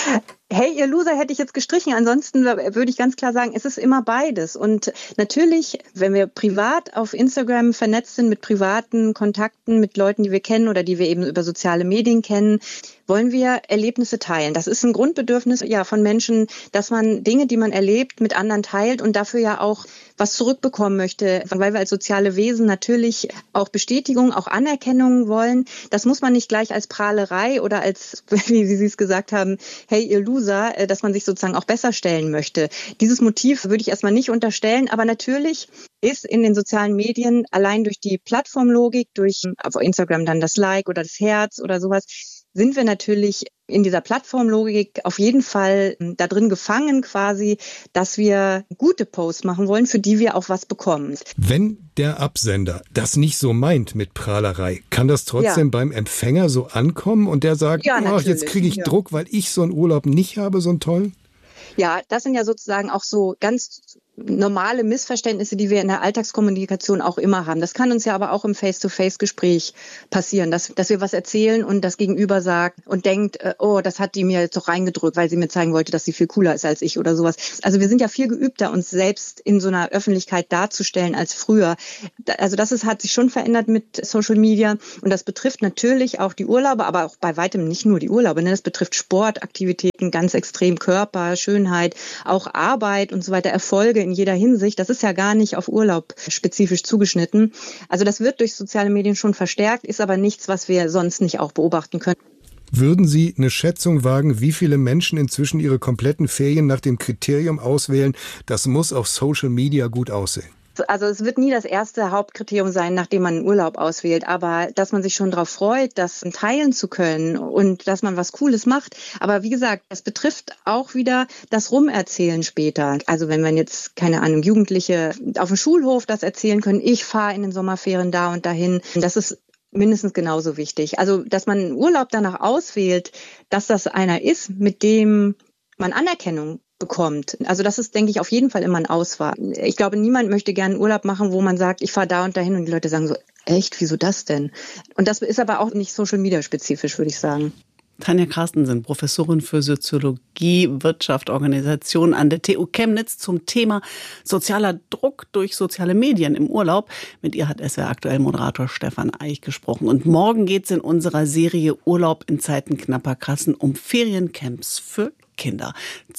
Hey, ihr Loser hätte ich jetzt gestrichen. Ansonsten würde ich ganz klar sagen, es ist immer beides. Und natürlich, wenn wir privat auf Instagram vernetzt sind mit privaten Kontakten, mit Leuten, die wir kennen oder die wir eben über soziale Medien kennen, wollen wir Erlebnisse teilen. Das ist ein Grundbedürfnis von Menschen, dass man Dinge, die man erlebt, mit anderen teilt und dafür ja auch was zurückbekommen möchte, weil wir als soziale Wesen natürlich auch Bestätigung, auch Anerkennung wollen. Das muss man nicht gleich als Prahlerei oder als, wie Sie es gesagt haben, hey, ihr Loser, dass man sich sozusagen auch besser stellen möchte. Dieses Motiv würde ich erstmal nicht unterstellen, aber natürlich ist in den sozialen Medien allein durch die Plattformlogik, durch auf Instagram dann das Like oder das Herz oder sowas, sind wir natürlich in dieser Plattformlogik auf jeden Fall da drin gefangen quasi, dass wir gute Posts machen wollen, für die wir auch was bekommen. Wenn der Absender das nicht so meint mit Prahlerei, kann das trotzdem beim Empfänger so ankommen und der sagt, jetzt kriege ich Druck, weil ich so einen Urlaub nicht habe, so einen tollen? Ja, das sind ja sozusagen auch so ganz normale Missverständnisse, die wir in der Alltagskommunikation auch immer haben. Das kann uns ja aber auch im Face-to-Face-Gespräch passieren, dass wir was erzählen und das Gegenüber sagt und denkt, das hat die mir jetzt doch reingedrückt, weil sie mir zeigen wollte, dass sie viel cooler ist als ich oder sowas. Also wir sind ja viel geübter, uns selbst in so einer Öffentlichkeit darzustellen als früher. Also hat sich schon verändert mit Social Media und das betrifft natürlich auch die Urlaube, aber auch bei weitem nicht nur die Urlaube. Das betrifft Sportaktivitäten, ganz extrem Körper, Schönheit, auch Arbeit und so weiter, Erfolge in jeder Hinsicht. Das ist ja gar nicht auf Urlaub spezifisch zugeschnitten. Also das wird durch soziale Medien schon verstärkt, ist aber nichts, was wir sonst nicht auch beobachten können. Würden Sie eine Schätzung wagen, wie viele Menschen inzwischen ihre kompletten Ferien nach dem Kriterium auswählen, das muss auf Social Media gut aussehen? Also es wird nie das erste Hauptkriterium sein, nachdem man einen Urlaub auswählt, aber dass man sich schon darauf freut, das teilen zu können und dass man was Cooles macht. Aber wie gesagt, das betrifft auch wieder das Rumerzählen später. Also wenn man jetzt, keine Ahnung, Jugendliche auf dem Schulhof das erzählen können, ich fahre in den Sommerferien da und dahin, das ist mindestens genauso wichtig. Also dass man einen Urlaub danach auswählt, dass das einer ist, mit dem man Anerkennung bekommt. Also das ist, denke ich, auf jeden Fall immer ein Auswahl. Ich glaube, niemand möchte gerne einen Urlaub machen, wo man sagt, ich fahre da und dahin und die Leute sagen so, echt, wieso das denn? Und das ist aber auch nicht Social-Media-spezifisch, würde ich sagen. Tanja Carstensen, Professorin für Soziologie, Wirtschaft, Organisation an der TU Chemnitz zum Thema sozialer Druck durch soziale Medien im Urlaub. Mit ihr hat SWR aktuell Moderator Stefan Eich gesprochen. Und morgen geht es in unserer Serie Urlaub in Zeiten knapper Kassen um Feriencamps für Kinder.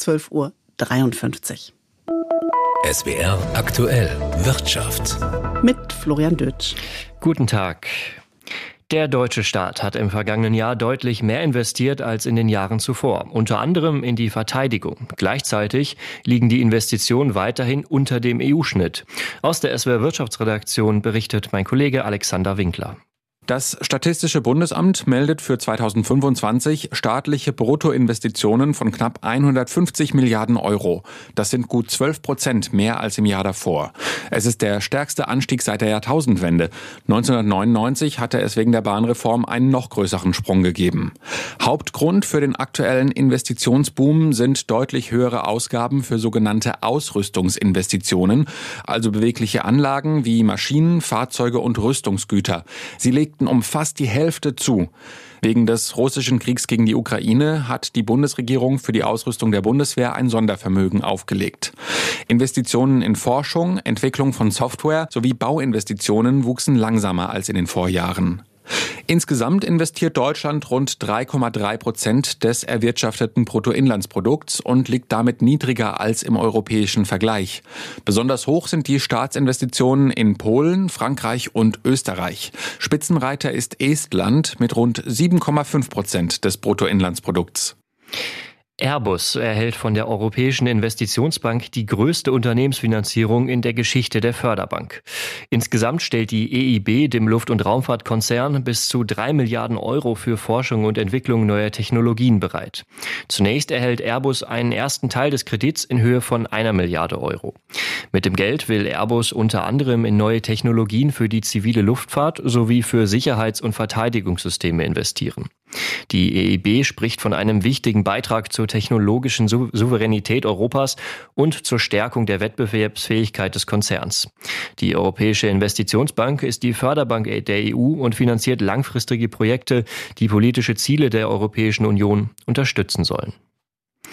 12:53 Uhr. SWR aktuell Wirtschaft. Mit Florian Dötsch. Guten Tag. Der deutsche Staat hat im vergangenen Jahr deutlich mehr investiert als in den Jahren zuvor, unter anderem in die Verteidigung. Gleichzeitig liegen die Investitionen weiterhin unter dem EU-Schnitt. Aus der SWR Wirtschaftsredaktion berichtet mein Kollege Alexander Winkler. Das Statistische Bundesamt meldet für 2025 staatliche Bruttoinvestitionen von knapp 150 Milliarden Euro. Das sind gut 12% mehr als im Jahr davor. Es ist der stärkste Anstieg seit der Jahrtausendwende. 1999 hatte es wegen der Bahnreform einen noch größeren Sprung gegeben. Hauptgrund für den aktuellen Investitionsboom sind deutlich höhere Ausgaben für sogenannte Ausrüstungsinvestitionen, also bewegliche Anlagen wie Maschinen, Fahrzeuge und Rüstungsgüter. Sie legten um fast die Hälfte zu. Wegen des russischen Kriegs gegen die Ukraine hat die Bundesregierung für die Ausrüstung der Bundeswehr ein Sondervermögen aufgelegt. Investitionen in Forschung, Entwicklung von Software sowie Bauinvestitionen wuchsen langsamer als in den Vorjahren. Insgesamt investiert Deutschland rund 3,3% des erwirtschafteten Bruttoinlandsprodukts und liegt damit niedriger als im europäischen Vergleich. Besonders hoch sind die Staatsinvestitionen in Polen, Frankreich und Österreich. Spitzenreiter ist Estland mit rund 7,5% des Bruttoinlandsprodukts. Airbus erhält von der Europäischen Investitionsbank die größte Unternehmensfinanzierung in der Geschichte der Förderbank. Insgesamt stellt die EIB dem Luft- und Raumfahrtkonzern bis zu 3 Milliarden Euro für Forschung und Entwicklung neuer Technologien bereit. Zunächst erhält Airbus einen ersten Teil des Kredits in Höhe von 1 Milliarde Euro. Mit dem Geld will Airbus unter anderem in neue Technologien für die zivile Luftfahrt sowie für Sicherheits- und Verteidigungssysteme investieren. Die EIB spricht von einem wichtigen Beitrag zur technologischen Souveränität Europas und zur Stärkung der Wettbewerbsfähigkeit des Konzerns. Die Europäische Investitionsbank ist die Förderbank der EU und finanziert langfristige Projekte, die politische Ziele der Europäischen Union unterstützen sollen.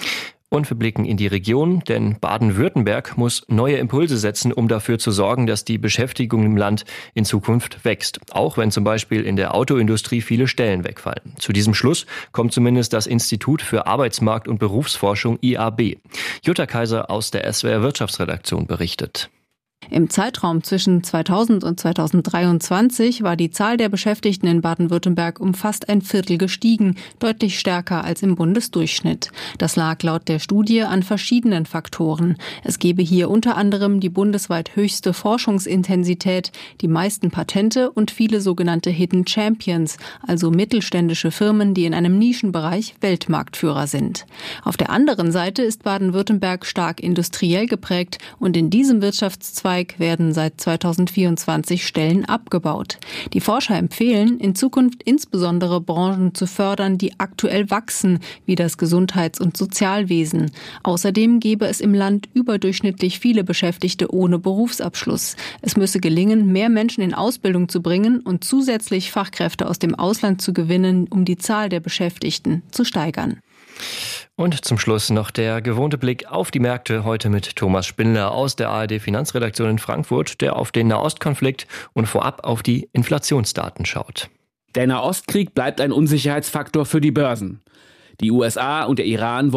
Und wir blicken in die Region, denn Baden-Württemberg muss neue Impulse setzen, um dafür zu sorgen, dass die Beschäftigung im Land in Zukunft wächst. Auch wenn zum Beispiel in der Autoindustrie viele Stellen wegfallen. Zu diesem Schluss kommt zumindest das Institut für Arbeitsmarkt- und Berufsforschung IAB. Jutta Kaiser aus der SWR Wirtschaftsredaktion berichtet. Im Zeitraum zwischen 2000 und 2023 war die Zahl der Beschäftigten in Baden-Württemberg um fast ein Viertel gestiegen, deutlich stärker als im Bundesdurchschnitt. Das lag laut der Studie an verschiedenen Faktoren. Es gebe hier unter anderem die bundesweit höchste Forschungsintensität, die meisten Patente und viele sogenannte Hidden Champions, also mittelständische Firmen, die in einem Nischenbereich Weltmarktführer sind. Auf der anderen Seite ist Baden-Württemberg stark industriell geprägt und in diesem Wirtschaftszweig werden seit 2024 Stellen abgebaut. Die Forscher empfehlen, in Zukunft insbesondere Branchen zu fördern, die aktuell wachsen, wie das Gesundheits- und Sozialwesen. Außerdem gäbe es im Land überdurchschnittlich viele Beschäftigte ohne Berufsabschluss. Es müsse gelingen, mehr Menschen in Ausbildung zu bringen und zusätzlich Fachkräfte aus dem Ausland zu gewinnen, um die Zahl der Beschäftigten zu steigern. Und zum Schluss noch der gewohnte Blick auf die Märkte, heute mit Thomas Spindler aus der ARD-Finanzredaktion in Frankfurt, der auf den Nahostkonflikt und vorab auf die Inflationsdaten schaut. Der Nahostkrieg bleibt ein Unsicherheitsfaktor für die Börsen. Die USA und der Iran wollen